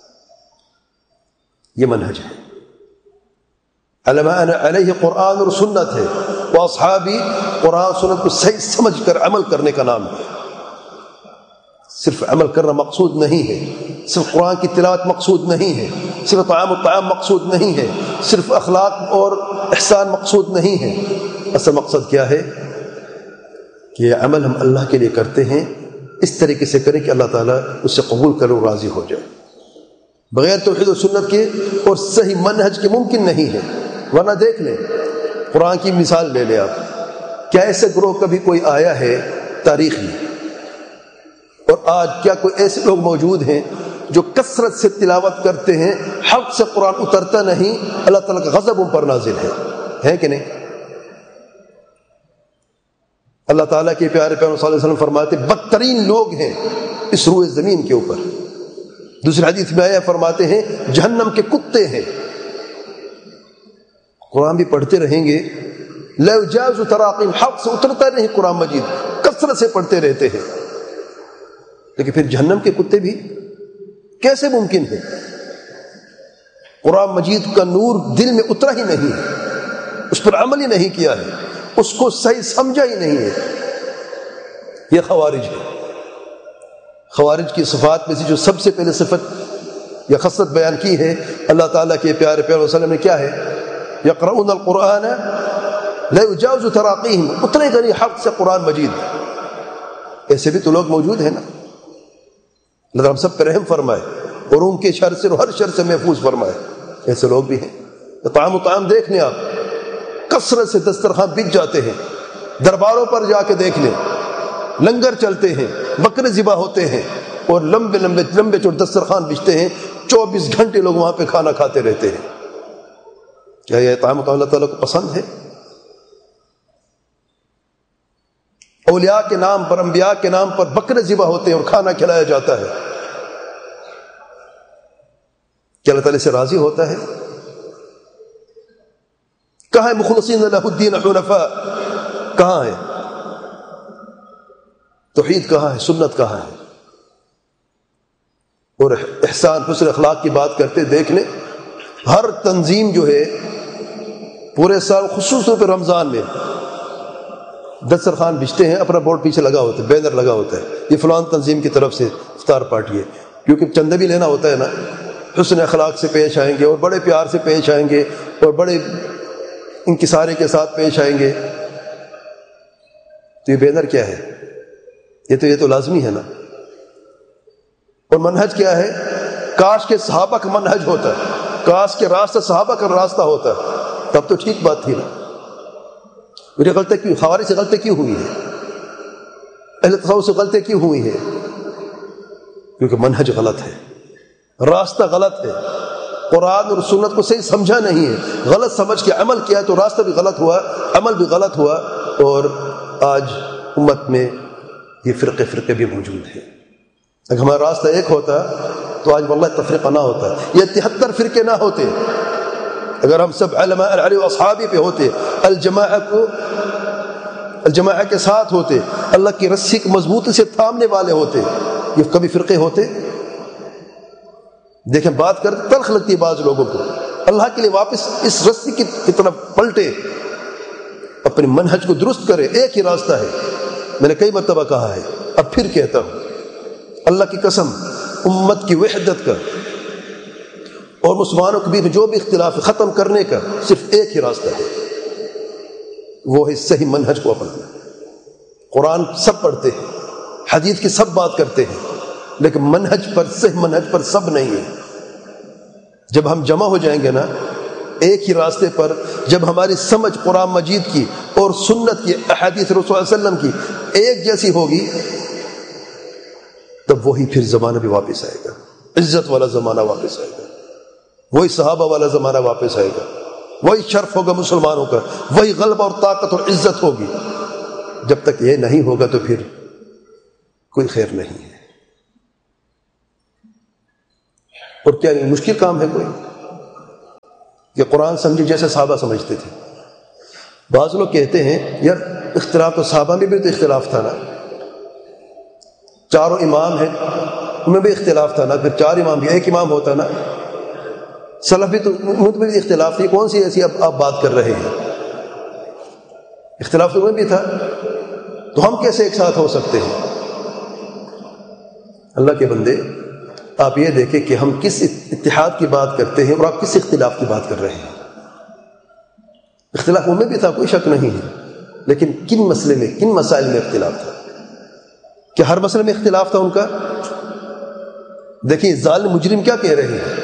یہ منہج ہے. علی ما انا علیہ قرآن اور سنت ہے، واصحابی قرآن سنت کو صحیح سمجھ کر عمل کرنے کا نام ہے. صرف عمل کرنا مقصود نہیں ہے، صرف قرآن کی تلاوت مقصود نہیں ہے، صرف طعام و طعام مقصود نہیں ہے، صرف اخلاق اور احسان مقصود نہیں ہے. اصل مقصد کیا ہے کہ یہ عمل ہم اللہ کے لیے کرتے ہیں، اس طریقے سے کریں کہ اللہ تعالیٰ اس سے قبول کرے اور راضی ہو جائے. بغیر توحید و سنت کے اور صحیح منہج کے ممکن نہیں ہے. ورنہ دیکھ لیں، قرآن کی مثال لے لیں آپ. کیا ایسے گروہ کبھی کوئی آیا ہے تاریخ میں؟ اور آج کیا کوئی ایسے لوگ موجود ہیں جو کثرت سے تلاوت کرتے ہیں، حق سے قرآن اترتا نہیں، اللہ تعالیٰ کا غضب ان پر نازل ہے؟ ہے کہ نہیں؟ اللہ تعالیٰ کے پیارے پیغمبر صلی اللہ علیہ وسلم فرماتے بدترین لوگ ہیں اس روئے زمین کے اوپر. دوسری حدیث میں آیا فرماتے ہیں جہنم کے کتے ہیں. قرآن بھی پڑھتے رہیں گے، لا یجاوز تراقیم، حق سے اترتا نہیں قرآن مجید، کثرت سے پڑھتے رہتے ہیں، لیکن پھر جہنم کے کتے بھی کیسے ممکن ہے؟ قرآن مجید کا نور دل میں اترا ہی نہیں ہے، اس پر عمل ہی نہیں کیا ہے، اس کو صحیح سمجھا ہی نہیں ہے. یہ خوارج ہے. خوارج کی صفات میں سے جو سب سے پہلے صفت یا خصلت بیان کی ہے اللہ تعالیٰ کے پیارے پیغمبر صلی اللہ علیہ وسلم نے، کیا ہے؟ یقرؤون القرآن لا یجاوز تراقیہم، اترے گا نہیں حق سے قرآن مجید. ایسے بھی تو لوگ موجود ہیں نا. اللہ ہم سب پہ رحم فرمائے اور ان کے شر سے اور ہر شر سے محفوظ فرمائے. ایسے لوگ بھی ہیں. طعام و طعام دیکھ لیں آپ، کثرت سے دسترخوان بک جاتے ہیں. درباروں پر جا کے دیکھ لیں، لنگر چلتے ہیں، بکرے ذبح ہوتے ہیں، اور لمبے لمبے لمبے چوڑے دسترخوان بچتے ہیں. چوبیس گھنٹے لوگ وہاں پہ کھانا کھاتے رہتے ہیں. کیا یہ طعام و طعام اللہ تعالیٰ کو پسند ہے؟ اولیاء کے نام پر، انبیاء کے نام پر بکرے ذبح ہوتے ہیں اور کھانا کھلایا جاتا ہے. کیا اللہ تعالیٰ سے راضی ہوتا ہے؟ کہاں ہے مخلصین لہ الدین حنفاء؟ کہاں ہے توحید؟ کہاں ہے سنت؟ کہاں ہے؟ اور احسان حسن اخلاق کی بات کرتے دیکھ لیں، ہر تنظیم جو ہے پورے سال خصوص طور پہ رمضان میں دسترخوان بچتے ہیں، اپنا بورڈ پیچھے لگا ہوتا ہے، بینر لگا ہوتا ہے، یہ فلان تنظیم کی طرف سے افطار پارٹی ہے. کیونکہ چندہ بھی لینا ہوتا ہے نا. حسن اخلاق سے پیش آئیں گے اور بڑے پیار سے پیش آئیں گے اور بڑے انکساری کے ساتھ پیش آئیں گے. تو یہ بینر کیا ہے؟ یہ تو یہ تو لازمی ہے نا. اور منہج کیا ہے؟ کاش کے صحابہ کا منہج ہوتا ہے، کاش کے راستہ صحابہ کا راستہ ہوتا ہے، تب تو ٹھیک بات تھی نا. میری غلطی کیوں؟ خوارج سے غلطی کیوں ہوئی ہے؟ اہل تصوف سے غلطی کیوں ہوئی ہے؟ کیونکہ منہج غلط ہے، راستہ غلط ہے، قرآن اور سنت کو صحیح سمجھا نہیں ہے، غلط سمجھ کے عمل کیا تو راستہ بھی غلط ہوا، عمل بھی غلط ہوا. اور آج امت میں یہ فرقے فرقے بھی موجود ہیں. اگر ہمارا راستہ ایک ہوتا تو آج واللہ تفریقہ نہ ہوتا، یہ تہتر فرقے نہ ہوتے. اگر ہم سب علماء علی و اصحابی پہ ہوتے، الجماعہ کو الجماعہ کے ساتھ ہوتے، اللہ کی رسی کو مضبوطی سے تھامنے والے ہوتے، یہ کبھی فرقے ہوتے؟ دیکھیں بات کرتے تلخ لگتی ہے بعض لوگوں کو. اللہ کے لیے واپس اس رسی کی طرف پلٹے، اپنے منہج کو درست کرے. ایک ہی راستہ ہے، میں نے کئی مرتبہ کہا ہے، اب پھر کہتا ہوں، اللہ کی قسم، امت کی وحدت کا اور مسلمانوں کے بیچ جو بھی اختلاف ختم کرنے کا صرف ایک ہی راستہ ہے، وہ ہے صحیح منہج کو اپنانا. قرآن سب پڑھتے ہیں، حدیث کی سب بات کرتے ہیں، لیکن منہج پر، صحیح منہج پر سب نہیں ہے. جب ہم جمع ہو جائیں گے نا ایک ہی راستے پر، جب ہماری سمجھ قرآن مجید کی اور سنت کی، احادیث رسول اللہ علیہ وسلم کی ایک جیسی ہوگی، تب وہی پھر زمانہ بھی واپس آئے گا، عزت والا زمانہ واپس آئے گا، وہی صحابہ والا زمانہ واپس آئے گا، وہی شرف ہوگا مسلمانوں کا، وہی غلبہ اور طاقت اور عزت ہوگی. جب تک یہ نہیں ہوگا تو پھر کوئی خیر نہیں ہے. اور کیا مشکل کام ہے کوئی؟ کہ قرآن سمجھے جیسے صحابہ سمجھتے تھے. بعض لوگ کہتے ہیں یار اختلاف تو صحابہ میں بھی تو اختلاف تھا نا, چاروں امام ہیں ان میں بھی اختلاف تھا نا, پھر چار امام بھی ایک امام ہوتا نا, سلف بھی تو ان میں بھی اختلاف تھی, کون سی ایسی اب آپ بات کر رہے ہیں؟ اختلاف تو میں بھی تھا, تو ہم کیسے ایک ساتھ ہو سکتے ہیں؟ اللہ کے بندے آپ یہ دیکھیں کہ ہم کس اتحاد کی بات کرتے ہیں اور آپ کس اختلاف کی بات کر رہے ہیں. اختلاف ان میں بھی تھا, کوئی شک نہیں ہے, لیکن کن مسئلے میں, کن مسائل میں اختلاف تھا؟ کہ ہر مسئلے میں اختلاف تھا ان کا؟ دیکھیں ظالم مجرم کیا کہہ رہے ہیں,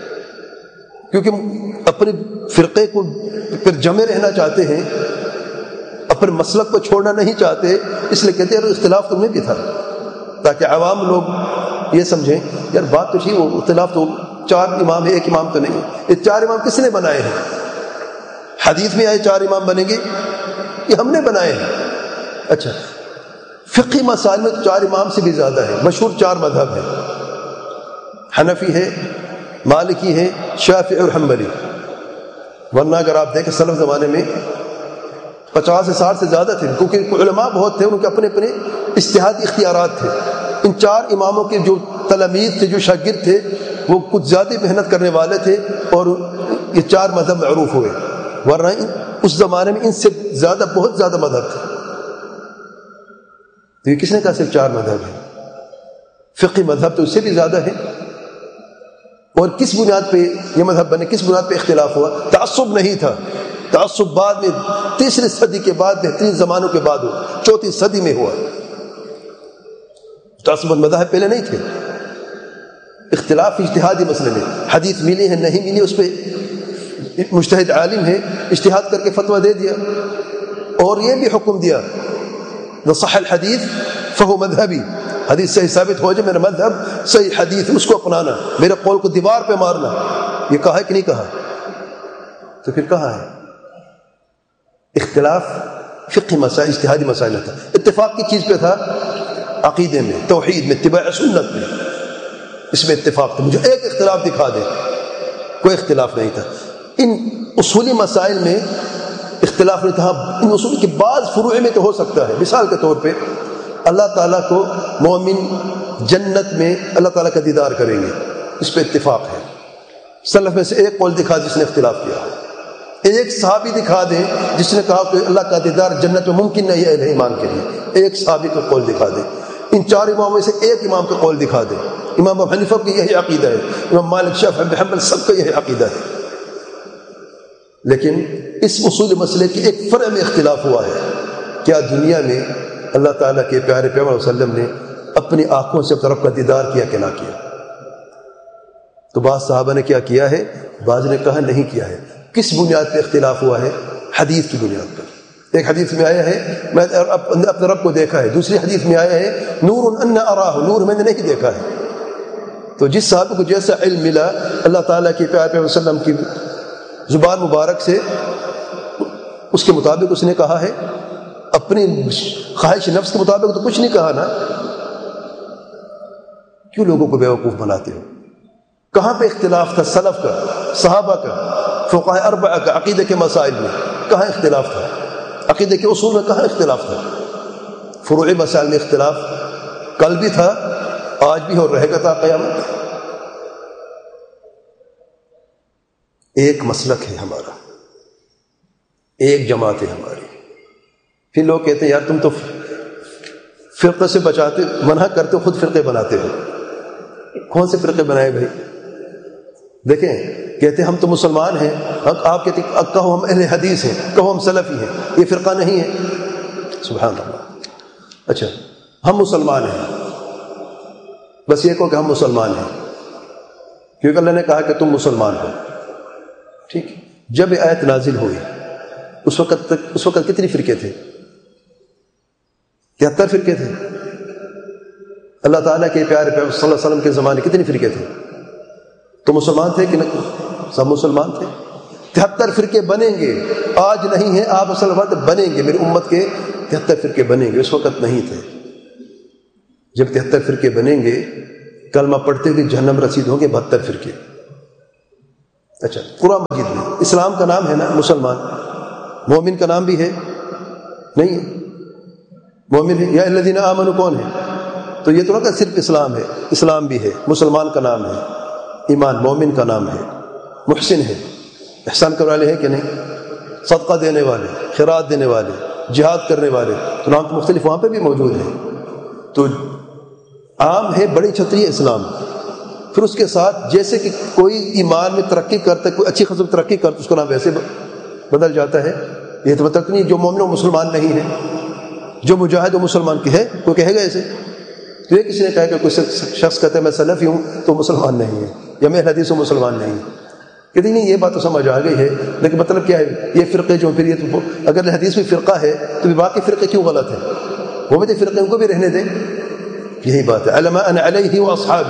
کیونکہ اپنے فرقے کو پھر جمے رہنا چاہتے ہیں, اپنے مسلک کو چھوڑنا نہیں چاہتے, اس لیے کہتے ہیں اختلاف تم میں بھی تھا, تاکہ عوام لوگ یہ سمجھیں یار بات تو ٹھیک, وہ اختلاف تو چار امام ہے ایک امام تو نہیں. یہ چار امام کس نے بنائے ہیں؟ حدیث میں آئے چار امام بنیں گے, یہ ہم نے بنائے ہیں. اچھا فقہی مسائل میں تو چار امام سے بھی زیادہ ہے, مشہور چار مذہب ہیں, حنفی ہے, مالکی ہے, شافعی اور حنبلی. ورنہ اگر آپ دیکھیں سلف زمانے میں پچاس سے ساٹھ سے زیادہ تھے, کیونکہ علماء بہت تھے, ان کے اپنے اپنے اجتہادی اختیارات تھے. ان چار اماموں کے جو تلامید تھے, جو شاگرد تھے, وہ کچھ زیادہ محنت کرنے والے تھے اور یہ چار مذہب معروف ہوئے. ورنہ اس زمانے میں ان سے زیادہ بہت زیادہ مذہب تھے. تو یہ کس نے کہا صرف چار مذہب ہیں؟ فقہی مذہب تو اس سے بھی زیادہ ہے. اور کس بنیاد پہ یہ مذہب بنے, کس بنیاد پہ اختلاف ہوا؟ تعصب نہیں تھا. تعصب بعد میں تیسری صدی کے بعد, بہترین زمانوں کے بعد ہوا, چوتھی صدی میں ہوا. تعصب مذاہب پہلے نہیں تھے. اختلاف اجتہادی مسئلے میں, حدیث ملی ہے نہیں ملی, اس پہ مجتہد عالم ہے, اجتہاد کر کے فتویٰ دے دیا, اور یہ بھی حکم دیا صح الحدیث فہو مذہبی, حدیث صحیح ثابت ہو جائے میرا مذہب صحیح حدیث, اس کو اپنانا, میرے قول کو دیوار پہ مارنا. یہ کہا ہے کہ نہیں کہا؟ تو پھر کہاں ہے اختلاف؟ فقہی مسائل, اجتہادی مسائل تھا. اتفاق کی چیز پہ تھا, عقیدے میں, توحید میں, اتباع سنت میں, اس میں اتفاق تھا. مجھے ایک اختلاف دکھا دے, کوئی اختلاف نہیں تھا. ان اصولی مسائل میں اختلاف نہیں تھا. ان اصول کے بعض فروع میں تو ہو سکتا ہے. مثال کے طور پہ اللہ تعالیٰ کو مومن جنت میں اللہ تعالیٰ کا دیدار کریں گے, اس پہ اتفاق ہے. سلف میں سے ایک قول دکھا جس نے اختلاف کیا, ایک صحابی دکھا دیں جس نے کہا کہ اللہ کا دیدار جنت میں ممکن نہیں ہے اہل ایمان کے لیے, ایک صحابی کا قول دکھا دیں. ان چار اماموں میں سے ایک امام کا قول دکھا دیں. امام ابو حنیفہ کی یہی عقیدہ ہے, امام مالک, شافعی, احمد بن حنبل, سب کا یہی عقیدہ ہے. لیکن اس اصول مسئلے کے ایک فرع میں اختلاف ہوا ہے. کیا دنیا میں اللہ تعالیٰ کے پیارے پیغمبر صلی اللہ علیہ وسلم نے اپنی آنکھوں سے اپنے رب کا دیدار کیا کہ نہ کیا؟ تو بعض صحابہ نے کیا کیا ہے, بعض نے کہا نہیں کیا ہے. کس بنیاد پہ اختلاف ہوا ہے؟ حدیث کی بنیاد پر. ایک حدیث میں آیا ہے میں اپنے رب کو دیکھا ہے, دوسری حدیث میں آیا ہے نور ان اراہ, نور میں نے نہیں دیکھا ہے. تو جس صحابی کو جیسا علم ملا اللہ تعالیٰ کے پیارے پیغمبر صلی اللہ علیہ وسلم کی زبان مبارک سے, اس کے مطابق اس نے کہا ہے. اپنی خواہش نفس کے مطابق تو کچھ نہیں کہا نا. کیوں لوگوں کو بیوقوف بناتے ہو؟ کہاں پہ اختلاف تھا سلف کا, صحابہ کا, فقہاء اربعہ کا عقیدے کے مسائل میں؟ کہاں اختلاف تھا؟ عقیدے کے اصول میں کہاں اختلاف تھا؟ فروعی مسائل میں اختلاف کل بھی تھا, آج بھی اور رہے گا تا قیامت. ایک مسلک ہے ہمارا, ایک جماعت ہے ہماری. پھر لوگ کہتے ہیں یار تم تو فرقے سے بچاتے, منع کرتے ہو, خود فرقے بناتے ہو. کون سے فرقے بنائے بھائی؟ دیکھیں کہتے ہم تو مسلمان ہیں, آپ کہتے کہو ہم اہل حدیث ہیں, کہو ہم سلفی ہیں, یہ فرقہ نہیں ہے. سبحان اللہ. اچھا ہم مسلمان ہیں, بس یہ کہو کہ ہم مسلمان ہیں, کیونکہ اللہ نے کہا کہ تم مسلمان ہو. ٹھیک, جب یہ آیت نازل ہوئی اس وقت تک اس وقت کتنی فرقے تھے؟ تہتر فرقے تھے. اللہ تعالیٰ کے پیارے پیغمبر صلی اللہ علیہ وسلم کے زمانے کتنی فرقے تھے؟ تو مسلمان تھے کہ نہیں؟ سب مسلمان تھے. تہتر فرقے بنیں گے, آج نہیں ہیں, آپ اصل وقت بنیں گے, میری امت کے تہتر فرقے بنیں گے, اس وقت نہیں تھے. جب تہتر فرقے بنیں گے, کلمہ پڑھتے ہوئے جہنم رسید ہوں گے بہتر فرقے. اچھا قرآن مجید میں اسلام کا نام ہے نا مسلمان، مومن کا نام بھی ہے نہیں ہے؟ مومن ہے یا الذین آمنوا کون ہے؟ تو یہ تو نہ کہ صرف اسلام ہے، اسلام بھی ہے، مسلمان کا نام ہے، ایمان مومن کا نام ہے، محسن ہے، احسان کرنے والے ہیں کہ نہیں، صدقہ دینے والے، خیرات دینے والے، جہاد کرنے والے، تو نام تو مختلف وہاں پہ بھی موجود ہیں۔ تو عام ہے بڑی چھتری ہے اسلام، پھر اس کے ساتھ جیسے کہ کوئی ایمان میں ترقی کرتا ہے، کوئی اچھی خصوص ترقی کرتا ہے، اس کا نام ویسے بدل جاتا ہے۔ یہ تو مطلب نہیں جو مومن و مسلمان نہیں ہے، جو مجاہد و مسلمان کی ہے، کوئی کہے گا ایسے؟ تو یہ کسی نے کہا کہ کوئی شخص کہتا ہے میں سلفی ہوں تو مسلمان نہیں ہے، یا میں حدیث و مسلمان نہیں ہے، کہتے نہیں یہ بات تو سمجھ آ گئی ہے، لیکن مطلب کیا ہے یہ فرقے جو پھر یہ تو اگر حدیث میں فرقہ ہے تو باقی فرقے کیوں غلط ہیں؟ وہ بھی تو فرقے ان کو بھی رہنے دیں، یہی بات ہے علما انا علیہ و اصحابی،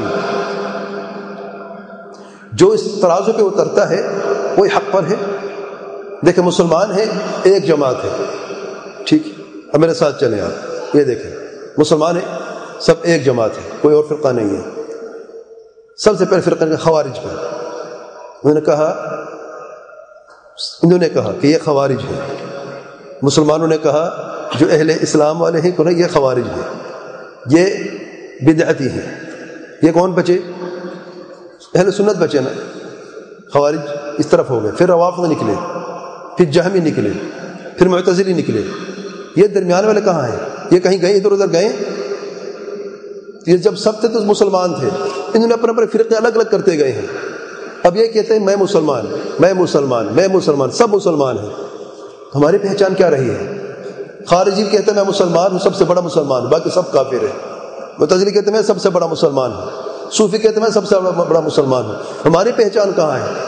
جو اس ترازو پہ اترتا ہے وہی حق پر ہے۔ دیکھیں مسلمان ہے ایک جماعت ہے، ٹھیک، اب میرے ساتھ چلیں آپ، یہ دیکھیں مسلمان ہے سب ایک جماعت ہے، کوئی اور فرقہ نہیں ہے۔ سب سے پہلے فرقہ خوارج کا، انہوں نے کہا انہوں نے کہا کہ یہ خوارج ہے، مسلمانوں نے کہا جو اہل اسلام والے ہیں کہ یہ خوارج ہے، یہ بدعتی ہیں۔ یہ کون بچے؟ اہل سنت بچے نا، خوارج اس طرف ہو گئے، پھر روافض نکلے، پھر جہمی نکلے، پھر معتزلی نکلے، یہ درمیان والے کہاں ہیں؟ یہ کہیں گئے ادھر ادھر گئے؟ یہ جب سب تھے تو مسلمان تھے، انہوں نے اپنے اپنے فرقے الگ الگ کرتے گئے ہیں۔ اب یہ کہتے ہیں میں مسلمان میں مسلمان میں مسلمان سب مسلمان ہیں، ہماری پہچان کیا رہی ہے؟ خارجی کہتے ہیں میں مسلمان ہوں، سب سے بڑا مسلمان ہوں، باقی سب کافر ہیں۔ معتزلی کہتے ہیں میں سب سے بڑا مسلمان ہوں، صوفی کہتے ہیں میں سب سے بڑا مسلمان ہوں، ہماری پہچان کہاں ہے؟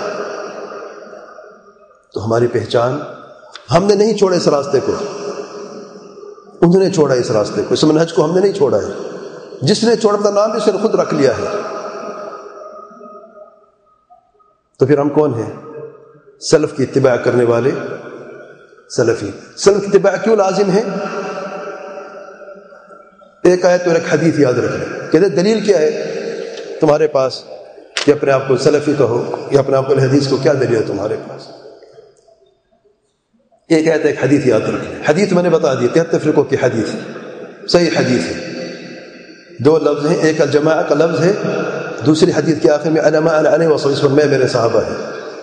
تو ہماری پہچان، ہم نے نہیں چھوڑا اس راستے کو، انہوں نے چھوڑا اس راستے کو، اس منہج کو ہم نے نہیں چھوڑا ہے، جس نے چھوڑا اپنا نام بھی اس نے خود رکھ لیا ہے۔ تو پھر ہم کون ہیں؟ سلف کی اتباع کرنے والے سلفی۔ سلف کی اتباع کیوں لازم ہے؟ ایک آیت اور ایک حدیث یاد رکھیں، کہتے دلیل کیا ہے تمہارے پاس کہ اپنے آپ کو سلفی کہو یا اپنے آپ کو حدیث کو، کیا دلیل ہے تمہارے پاس؟ ایک آیت ایک حدیث یاد رکھیں۔ حدیث میں نے بتا دی تہتر فرقوں کی حدیث، صحیح حدیث ہے، دو لفظ ہیں، ایک الجماعہ کا لفظ ہے، دوسری حدیث کے آخر میں علما انا علیہ وصحبہ، اس پر میں میرے صحابہ ہیں۔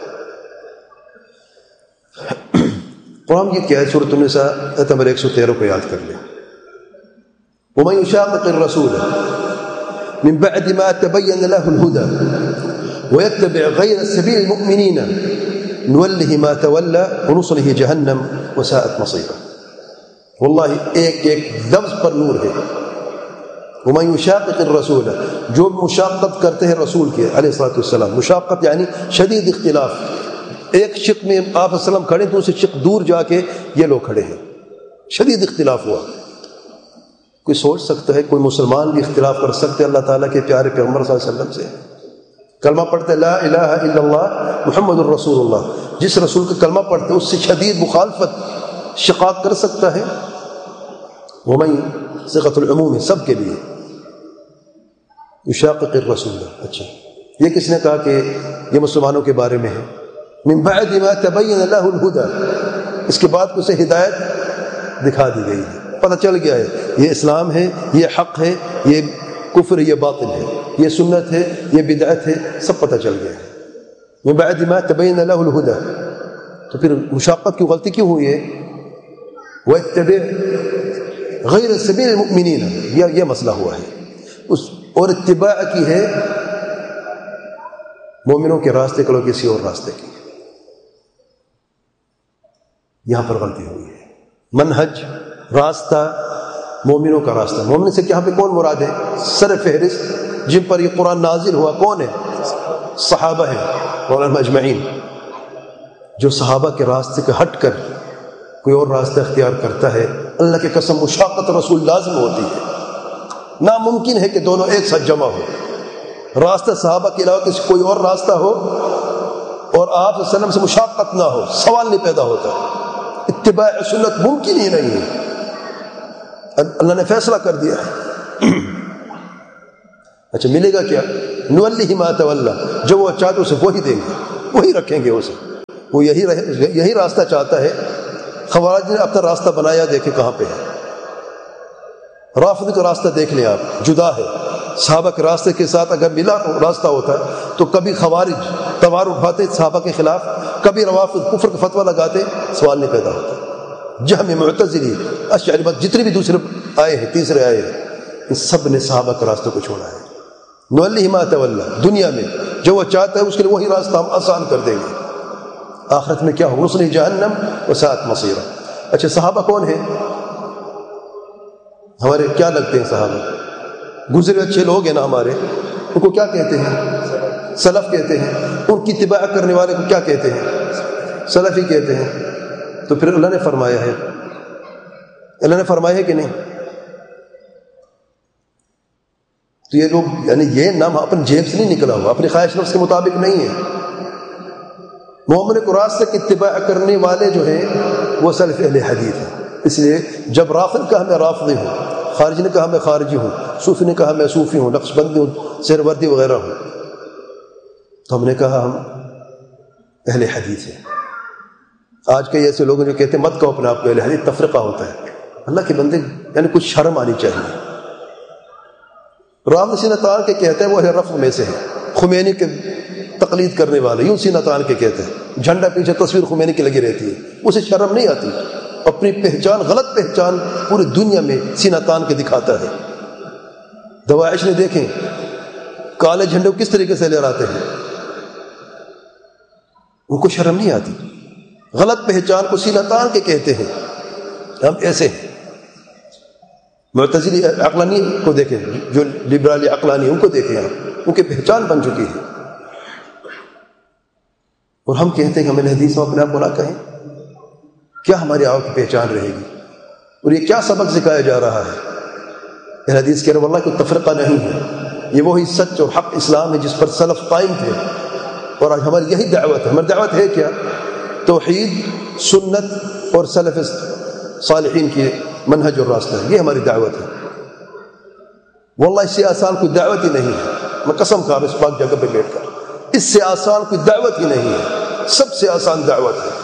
قرآن کی کیا ہے؟ سورۃ النساء آیت نمبر ایک سو تیرہ کو یاد کر لیں، وَمَن يُشَاقِقِ الرَّسُولَ مِن بَعْدِ مَا تَبَيَّنَ لَهُ الْهُدَى وَيَتَّبِعْ غَيْرَ سَبِيلِ الْمُؤْمِنِينَ نُوَلِّهِ مَا تَوَلَّى وَنُصْلِهِ جَهَنَّمَ وَسَاءَتْ مَصِيرًا۔ واللہ ایک ایک لفظ پر نور ہے۔ وَمَن يُشَاقِقِ الرَّسُولَ، جو مشاقت کرتے ہیں رسول کے علیہ الصلوۃ والسلام، مشاقت یعنی شدید اختلاف، ایک شق میں آپ صلی اللہ علیہ وسلم کھڑے، دوسرے شق دور جا کے یہ لوگ کھڑے ہیں، شدید اختلاف ہوا۔ کوئی سوچ سکتا ہے کوئی مسلمان بھی اختلاف کر سکتے اللہ تعالیٰ کے پیارے پیغمبر صلی اللہ علیہ وسلم سے؟ کلمہ پڑھتے لا الہ الا اللہ محمد الرسول اللہ، جس رسول کا کلمہ پڑھتے اس سے شدید مخالفت شقاق کر سکتا ہے؟ ومن صيغۃ العموم ہے، سب کے لیے یشاقق الرسول۔ اچھا یہ کس نے کہا کہ یہ مسلمانوں کے بارے میں ہے؟ من بعد ما تبین له الهدى، اس کے بعد اسے ہدایت دکھا دی گئی ہے، پتہ چل گیا ہے یہ اسلام ہے، یہ حق ہے، یہ کفر ہے، یہ باطل ہے، یہ سنت ہے، یہ بدعت ہے، سب پتہ چل گیا ہے۔ من بعد ما تبین له الهدى، تو پھر مشاقت کی غلطی کیوں ہوئی ہے؟ وَاتَّبِعْ غَيْرَ سَبِيلِ الْمُؤْمِنِينَ، یہ یہ مسئلہ ہوا ہے، اس اور اتباع کی ہے مومنوں کے راستے کو کسی اور راستے کی، یہاں پر غلطی ہوئی ہے۔ منہج، راستہ، مومنوں کا راستہ، مومن سے یہاں پہ کون مراد ہے؟ سر فہرست جن پر یہ قرآن نازل ہوا کون ہے؟ صحابہ ہیں مولانا اجمعین۔ جو صحابہ کے راستے کے ہٹ کر کوئی اور راستہ اختیار کرتا ہے، اللہ کی قسم مشاقت رسول لازم ہوتی ہے، ناممکن ہے کہ دونوں ایک ساتھ جمع ہو۔ راستہ صحابہ کے علاوہ کسی کوئی اور راستہ ہو اور آپ صلی اللہ علیہ وسلم سے مشاقت نہ ہو، سوال نہیں پیدا ہوتا، اتباع سنت ممکن ہی نہیں ہے۔ اللہ نے فیصلہ کر دیا ہے۔ اچھا ملے گا کیا؟ نولی ما تولی، جو وہ چاہتے اسے وہی دیں گے۔ وہی رکھیں گے اسے، وہ یہی یہی راستہ چاہتا ہے۔ خوارج نے اپنا راستہ بنایا، دیکھیں کہاں پہ ہے۔ رافضی کا راستہ دیکھ لیں آپ، جدا ہے۔ صحابہ کے راستے کے ساتھ اگر ملا راستہ ہوتا تو کبھی خوارج تلوار اٹھاتے صحابہ کے خلاف، کبھی روافض کفر کا فتویٰ لگاتے، سوال نہیں پیدا ہوتا۔ جہمی، معتزلی، اشعری، جتنے بھی دوسرے آئے ہیں، تیسرے آئے ہیں، ان سب نے صحابہ کے راستے کو چھوڑا ہے۔ نولی ما تولی، دنیا میں جو وہ چاہتا ہے اس کے لیے وہی راستہ ہم آسان کر دیں گے، آخرت میں کیا ہو، رسل جہنم وساءت مصیرا۔ اچھا صحابہ کون ہیں؟ ہمارے کیا لگتے ہیں صحابہ؟ گزرے اچھے لوگ ہیں نا ہمارے، ان کو کیا کہتے ہیں؟ سلف کہتے ہیں۔ ان کی اتباع کرنے والے کو کیا کہتے ہیں؟ سلفی کہتے ہیں۔ تو پھر اللہ نے فرمایا ہے، اللہ نے فرمایا ہے کہ نہیں؟ تو یہ لوگ، یعنی یہ نام اپنے جیب سے نہیں نکلا ہوا، اپنی خواہش نفس کے مطابق نہیں ہے۔ مومن کو راستے کی اتباع کرنے والے جو ہیں وہ سلف اہل حدیث ہیں۔ اس لیے جب رافض کہا میں رافضی ہوں، خارجی نے کہا میں خارجی ہوں، صوفی نے کہا میں صوفی ہوں، نقش بندی ہوں، سہروردی وغیرہ ہوں، تو ہم نے کہا ہم اہل حدیث ہیں۔ آج کے ایسے لوگ جو کہتے ہیں مت کہو اپنے آپ کو اہل حدیث، تفرقہ ہوتا ہے۔ اللہ کے بندے، یعنی کچھ شرم آنی چاہیے۔ رافض سینہ تان کے کہتے ہیں وہ اہل رفع میں سے ہیں، خمینی کے تقلید کرنے والے یوں سینہ تان کے کہتے ہیں، جھنڈا پیچھے تصویر خمینی کی لگی رہتی ہے، اسے شرم نہیں آتی، اپنی پہچان، غلط پہچان پوری دنیا میں سینہ تان کے دکھاتا ہے۔ دواعش نے دیکھیں کالے جھنڈے کو کس طریقے سے لہراتے ہیں، ان کو شرم نہیں آتی، غلط پہچان کو سینہ تان کے کہتے ہیں۔ ہم ایسے ہیں۔ معتزلی عقلانی کو دیکھیں، جو لبرالی عقلانی، ان کو دیکھیں آپ، ان کی پہچان بن چکی ہے، اور ہم کہتے ہیں کہ ہمیں حدیث میں اپنے آپ کو نہ کہیں، کیا ہماری آپ کی پہچان رہے گی؟ اور یہ کیا سبق سکھایا جا رہا ہے؟ اہل حدیث کہہ رہے واللہ کوئی تفرقہ نہیں ہے، یہ وہی سچ اور حق اسلام ہے جس پر سلف قائم تھے، اور آج ہماری یہی دعوت ہے۔ ہماری دعوت ہے کیا؟ توحید، سنت اور سلف صالحین کی منہج اور راستہ ہے، یہ ہماری دعوت ہے۔ واللہ اس سے آسان کوئی دعوت ہی نہیں ہے، میں قسم کھا رہا ہوں اس پاک جگہ پہ بیٹھ کر، اس سے آسان کوئی دعوت ہی نہیں ہے، سب سے آسان دعوت ہے۔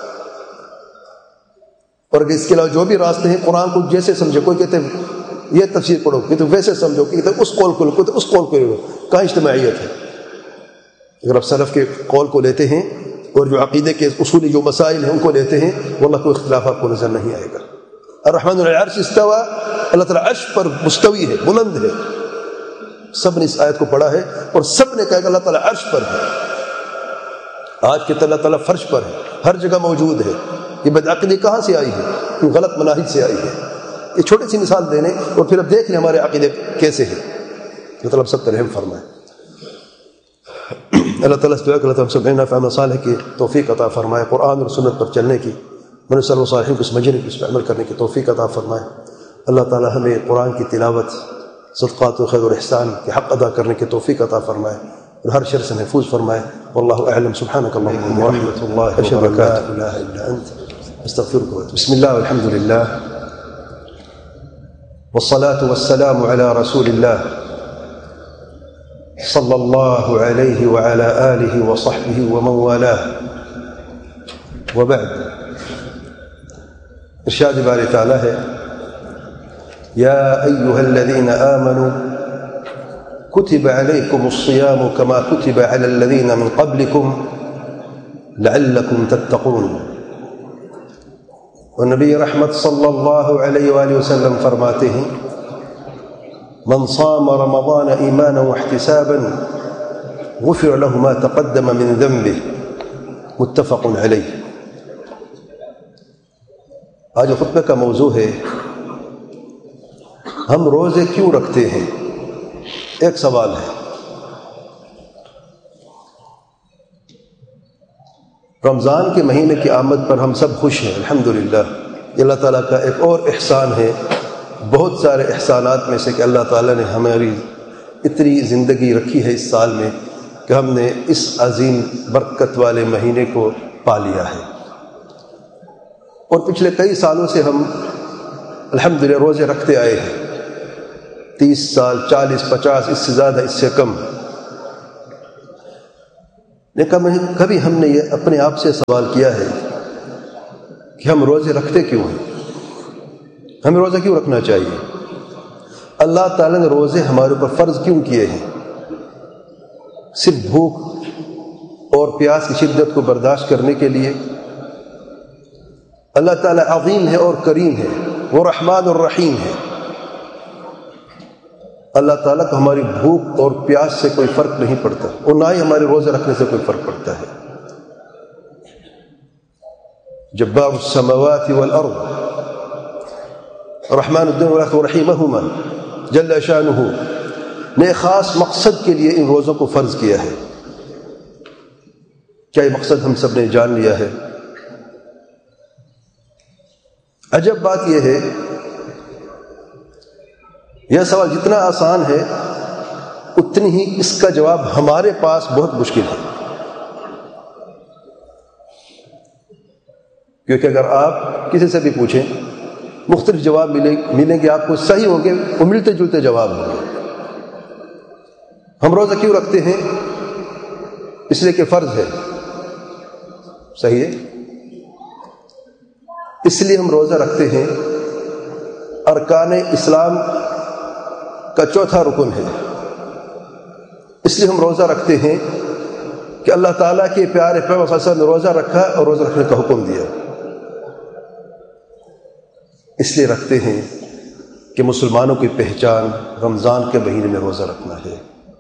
اور اگر اس کے علاوہ جو بھی راستے ہیں، قرآن کو جیسے سمجھے، کوئی کہتے ہیں یہ تفسیر پڑھو، کہتے ویسے سمجھو، کہتے اس قول کو لو، کہتے اس قول کو لو، کہاں اجتماعیت ہے؟ اگر آپ سلف کے قول کو لیتے ہیں اور جو عقیدے کے اصولی جو مسائل ہیں ان کو لیتے ہیں، واللہ کوئی اختلاف آپ کو نظر نہیں آئے گا۔ الرحمن علی العرش استوى، اللہ تعالیٰ عرش پر مستوی ہے، بلند ہے۔ سب نے اس آیت کو پڑھا ہے اور سب نے کہا کہ اللہ تعالیٰ عرش پر ہے۔ آج کے اللہ تعالیٰ فرش پر ہے، ہر جگہ موجود ہے۔ یہ بدعقیدی کہاں سے آئی ہے؟ غلط مناہج سے آئی ہے۔ یہ چھوٹی سی مثال دینے اور پھر اب دیکھ لیں ہمارے عقیدے کیسے ہیں۔ مطلب سب پر رحم فرمائے۔ اللہ تعالیٰ سے دعا کہ اللہ تعالیٰ سب نافع عمل صالح کی توفیق عطا فرمائے، قرآن اور سنت پر چلنے کی، من صلی اللہ صالحین کو سمجھنے کی، اس پر عمل کرنے کی توفیق عطا فرمائے۔ اللہ تعالیٰ ہمیں قرآن کی تلاوت، صدقات و خیر و احسان کے حق ادا کرنے کی توفیق عطا فرمائے اور ہر شر سے محفوظ فرمائے۔ واللہ اعلم، سبحانک اللہم ورحمۃ اللہ وبرکاتہ، لا الہ الا انت، استغفرک واتوب۔ بسم اللہ والحمد للہ والصلاة والسلام على رسول الله صلى الله عليه وعلى آله وصحبه ومن والاه، وبعد۔ ارشاد باری تعالی ہے، یا ایها الذین آمنوا كتب عليكم الصيام كما كتب على الذين من قبلكم لعلكم تتقون۔ اور نبی رحمت صلی اللہ علیہ وآلہ وسلم فرماتے ہیں، من صام رمضان ایمانا واحتسابا غفر له ما تقدم من ذنبه، متفق علیہ۔ آج خطبہ کا موضوع ہے ہم روزے کیوں رکھتے ہیں؟ ایک سوال ہے۔ رمضان کے مہینے کی آمد پر ہم سب خوش ہیں، الحمدللہ۔ یہ اللہ تعالیٰ کا ایک اور احسان ہے، بہت سارے احسانات میں سے کہ اللہ تعالیٰ نے ہماری اتنی زندگی رکھی ہے اس سال میں کہ ہم نے اس عظیم برکت والے مہینے کو پا لیا ہے۔ اور پچھلے کئی سالوں سے ہم الحمدللہ روزے رکھتے آئے ہیں، تیس سال، چالیس، پچاس، اس سے زیادہ، اس سے کم۔ لیکن کبھی ہم نے یہ اپنے آپ سے سوال کیا ہے کہ ہم روزے رکھتے کیوں ہیں؟ ہمیں روزہ کیوں رکھنا چاہیے؟ اللہ تعالیٰ نے روزے ہمارے اوپر فرض کیوں کیے ہیں؟ صرف بھوک اور پیاس کی شدت کو برداشت کرنے کے لیے؟ اللہ تعالیٰ عظیم ہے اور کریم ہے، وہ رحمان اور رحیم ہے۔ اللہ تعالیٰ کو ہماری بھوک اور پیاس سے کوئی فرق نہیں پڑتا، اور نہ ہی ہمارے روزے رکھنے سے کوئی فرق پڑتا ہے۔ جبار السماوات والارض رحمان الدین ورحیمہما جل شانہ نے خاص مقصد کے لیے ان روزوں کو فرض کیا ہے۔ کیا یہ مقصد ہم سب نے جان لیا ہے؟ عجب بات یہ ہے، یہ سوال جتنا آسان ہے اتنی ہی اس کا جواب ہمارے پاس بہت مشکل ہے، کیونکہ اگر آپ کسی سے بھی پوچھیں مختلف جواب ملیں ملیں گے آپ کو، صحیح ہوں گے وہ ملتے جلتے جواب ہوں گے۔ ہم روزہ کیوں رکھتے ہیں؟ اس لیے کہ فرض ہے، صحیح ہے؟ اس لیے ہم روزہ رکھتے ہیں، ارکان اسلام کا چوتھا رکن ہے۔ اس لیے ہم روزہ رکھتے ہیں کہ اللہ تعالیٰ کے پیارے پیغمبر صلی اللہ علیہ وسلم نے روزہ رکھا اور روزہ رکھنے کا حکم دیا۔ اس لیے رکھتے ہیں کہ مسلمانوں کی پہچان رمضان کے مہینے میں روزہ رکھنا ہے۔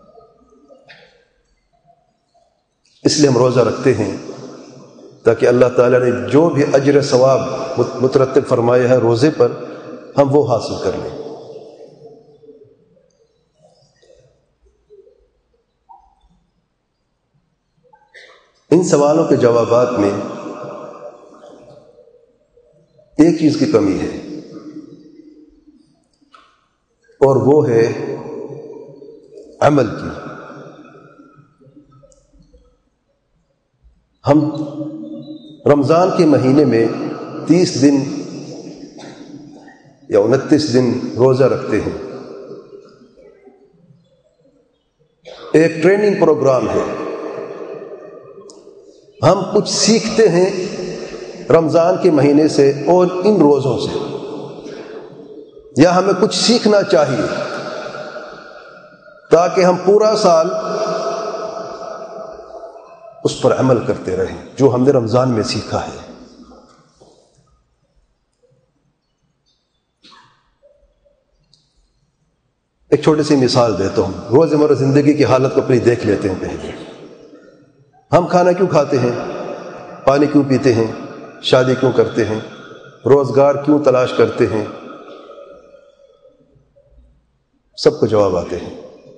اس لیے ہم روزہ رکھتے ہیں تاکہ اللہ تعالیٰ نے جو بھی اجر ثواب مترتب فرمایا ہے روزے پر، ہم وہ حاصل کر لیں۔ ان سوالوں کے جوابات میں ایک چیز کی کمی ہے، اور وہ ہے عمل کی۔ ہم رمضان کے مہینے میں تیس دن یا انتیس دن روزہ رکھتے ہیں، ایک ٹریننگ پروگرام ہے۔ ہم کچھ سیکھتے ہیں رمضان کے مہینے سے اور ان روزوں سے، یا ہمیں کچھ سیکھنا چاہیے تاکہ ہم پورا سال اس پر عمل کرتے رہیں جو ہم نے رمضان میں سیکھا ہے۔ ایک چھوٹی سی مثال دیتا ہوں، روزمرہ زندگی کی حالت کو اپنی دیکھ لیتے ہیں۔ پہلے ہم کھانا کیوں کھاتے ہیں؟ پانی کیوں پیتے ہیں؟ شادی کیوں کرتے ہیں؟ روزگار کیوں تلاش کرتے ہیں؟ سب کو جواب آتے ہیں۔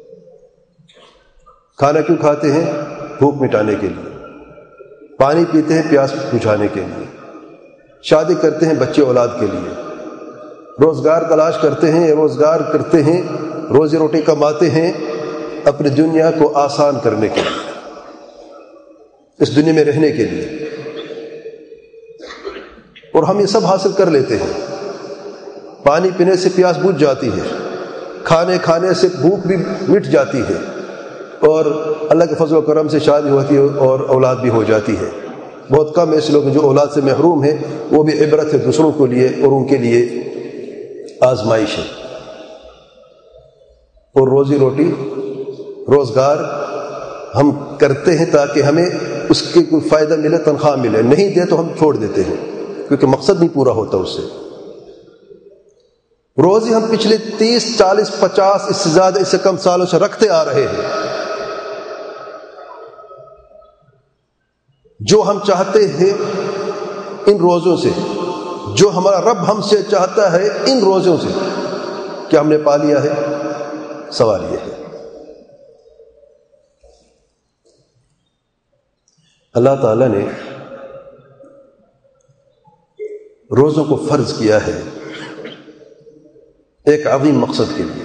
کھانا کیوں کھاتے ہیں؟ بھوک مٹانے کے لیے۔ پانی پیتے ہیں پیاس بجھانے کے لیے۔ شادی کرتے ہیں بچے اولاد کے لیے۔ روزگار تلاش کرتے ہیں، روزگار کرتے ہیں، روزی روٹی کماتے ہیں اپنی دنیا کو آسان کرنے کے لیے، اس دنیا میں رہنے کے لیے، اور ہم یہ سب حاصل کر لیتے ہیں۔ پانی پینے سے پیاس بجھ جاتی ہے، کھانے کھانے سے بھوک بھی مٹ جاتی ہے، اور اللہ کے فضل و کرم سے شادی ہوتی ہے اور اولاد بھی ہو جاتی ہے۔ بہت کم ایسے لوگ جو اولاد سے محروم ہیں، وہ بھی عبرت ہے دوسروں کے لیے اور ان کے لیے آزمائش ہے۔ اور روزی روٹی روزگار ہم کرتے ہیں تاکہ ہمیں اس کے کوئی فائدہ ملے، تنخواہ ملے، نہیں دے تو ہم چھوڑ دیتے ہیں کیونکہ مقصد نہیں پورا ہوتا اس سے۔ روزی ہم پچھلے تیس چالیس پچاس اس سے زیادہ اس سے کم سالوں سے رکھتے آ رہے ہیں۔ جو ہم چاہتے ہیں ان روزوں سے، جو ہمارا رب ہم سے چاہتا ہے ان روزوں سے، کیا ہم نے پا لیا ہے؟ سوال یہ ہے۔ اللہ تعالیٰ نے روزوں کو فرض کیا ہے ایک عظیم مقصد کے لیے۔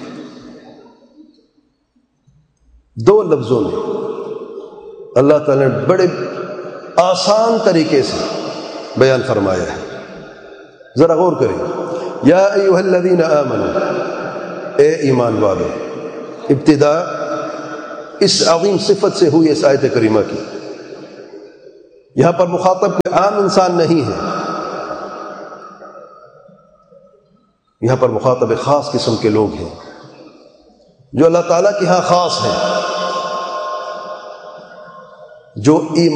دو لفظوں میں اللہ تعالیٰ نے بڑے آسان طریقے سے بیان فرمایا ہے، ذرا غور کریں۔ یا ایھا الذین آمنوا، اے ایمان والو، ابتدا اس عظیم صفت سے ہوئی اس آیت کریمہ کی، یہاں پر مخاطب کوئی عام انسان نہیں ہے، یہاں پر مخاطب خاص قسم کے لوگ ہیں جو اللہ تعالیٰ کے ہاں خاص ہیں، جو ایمان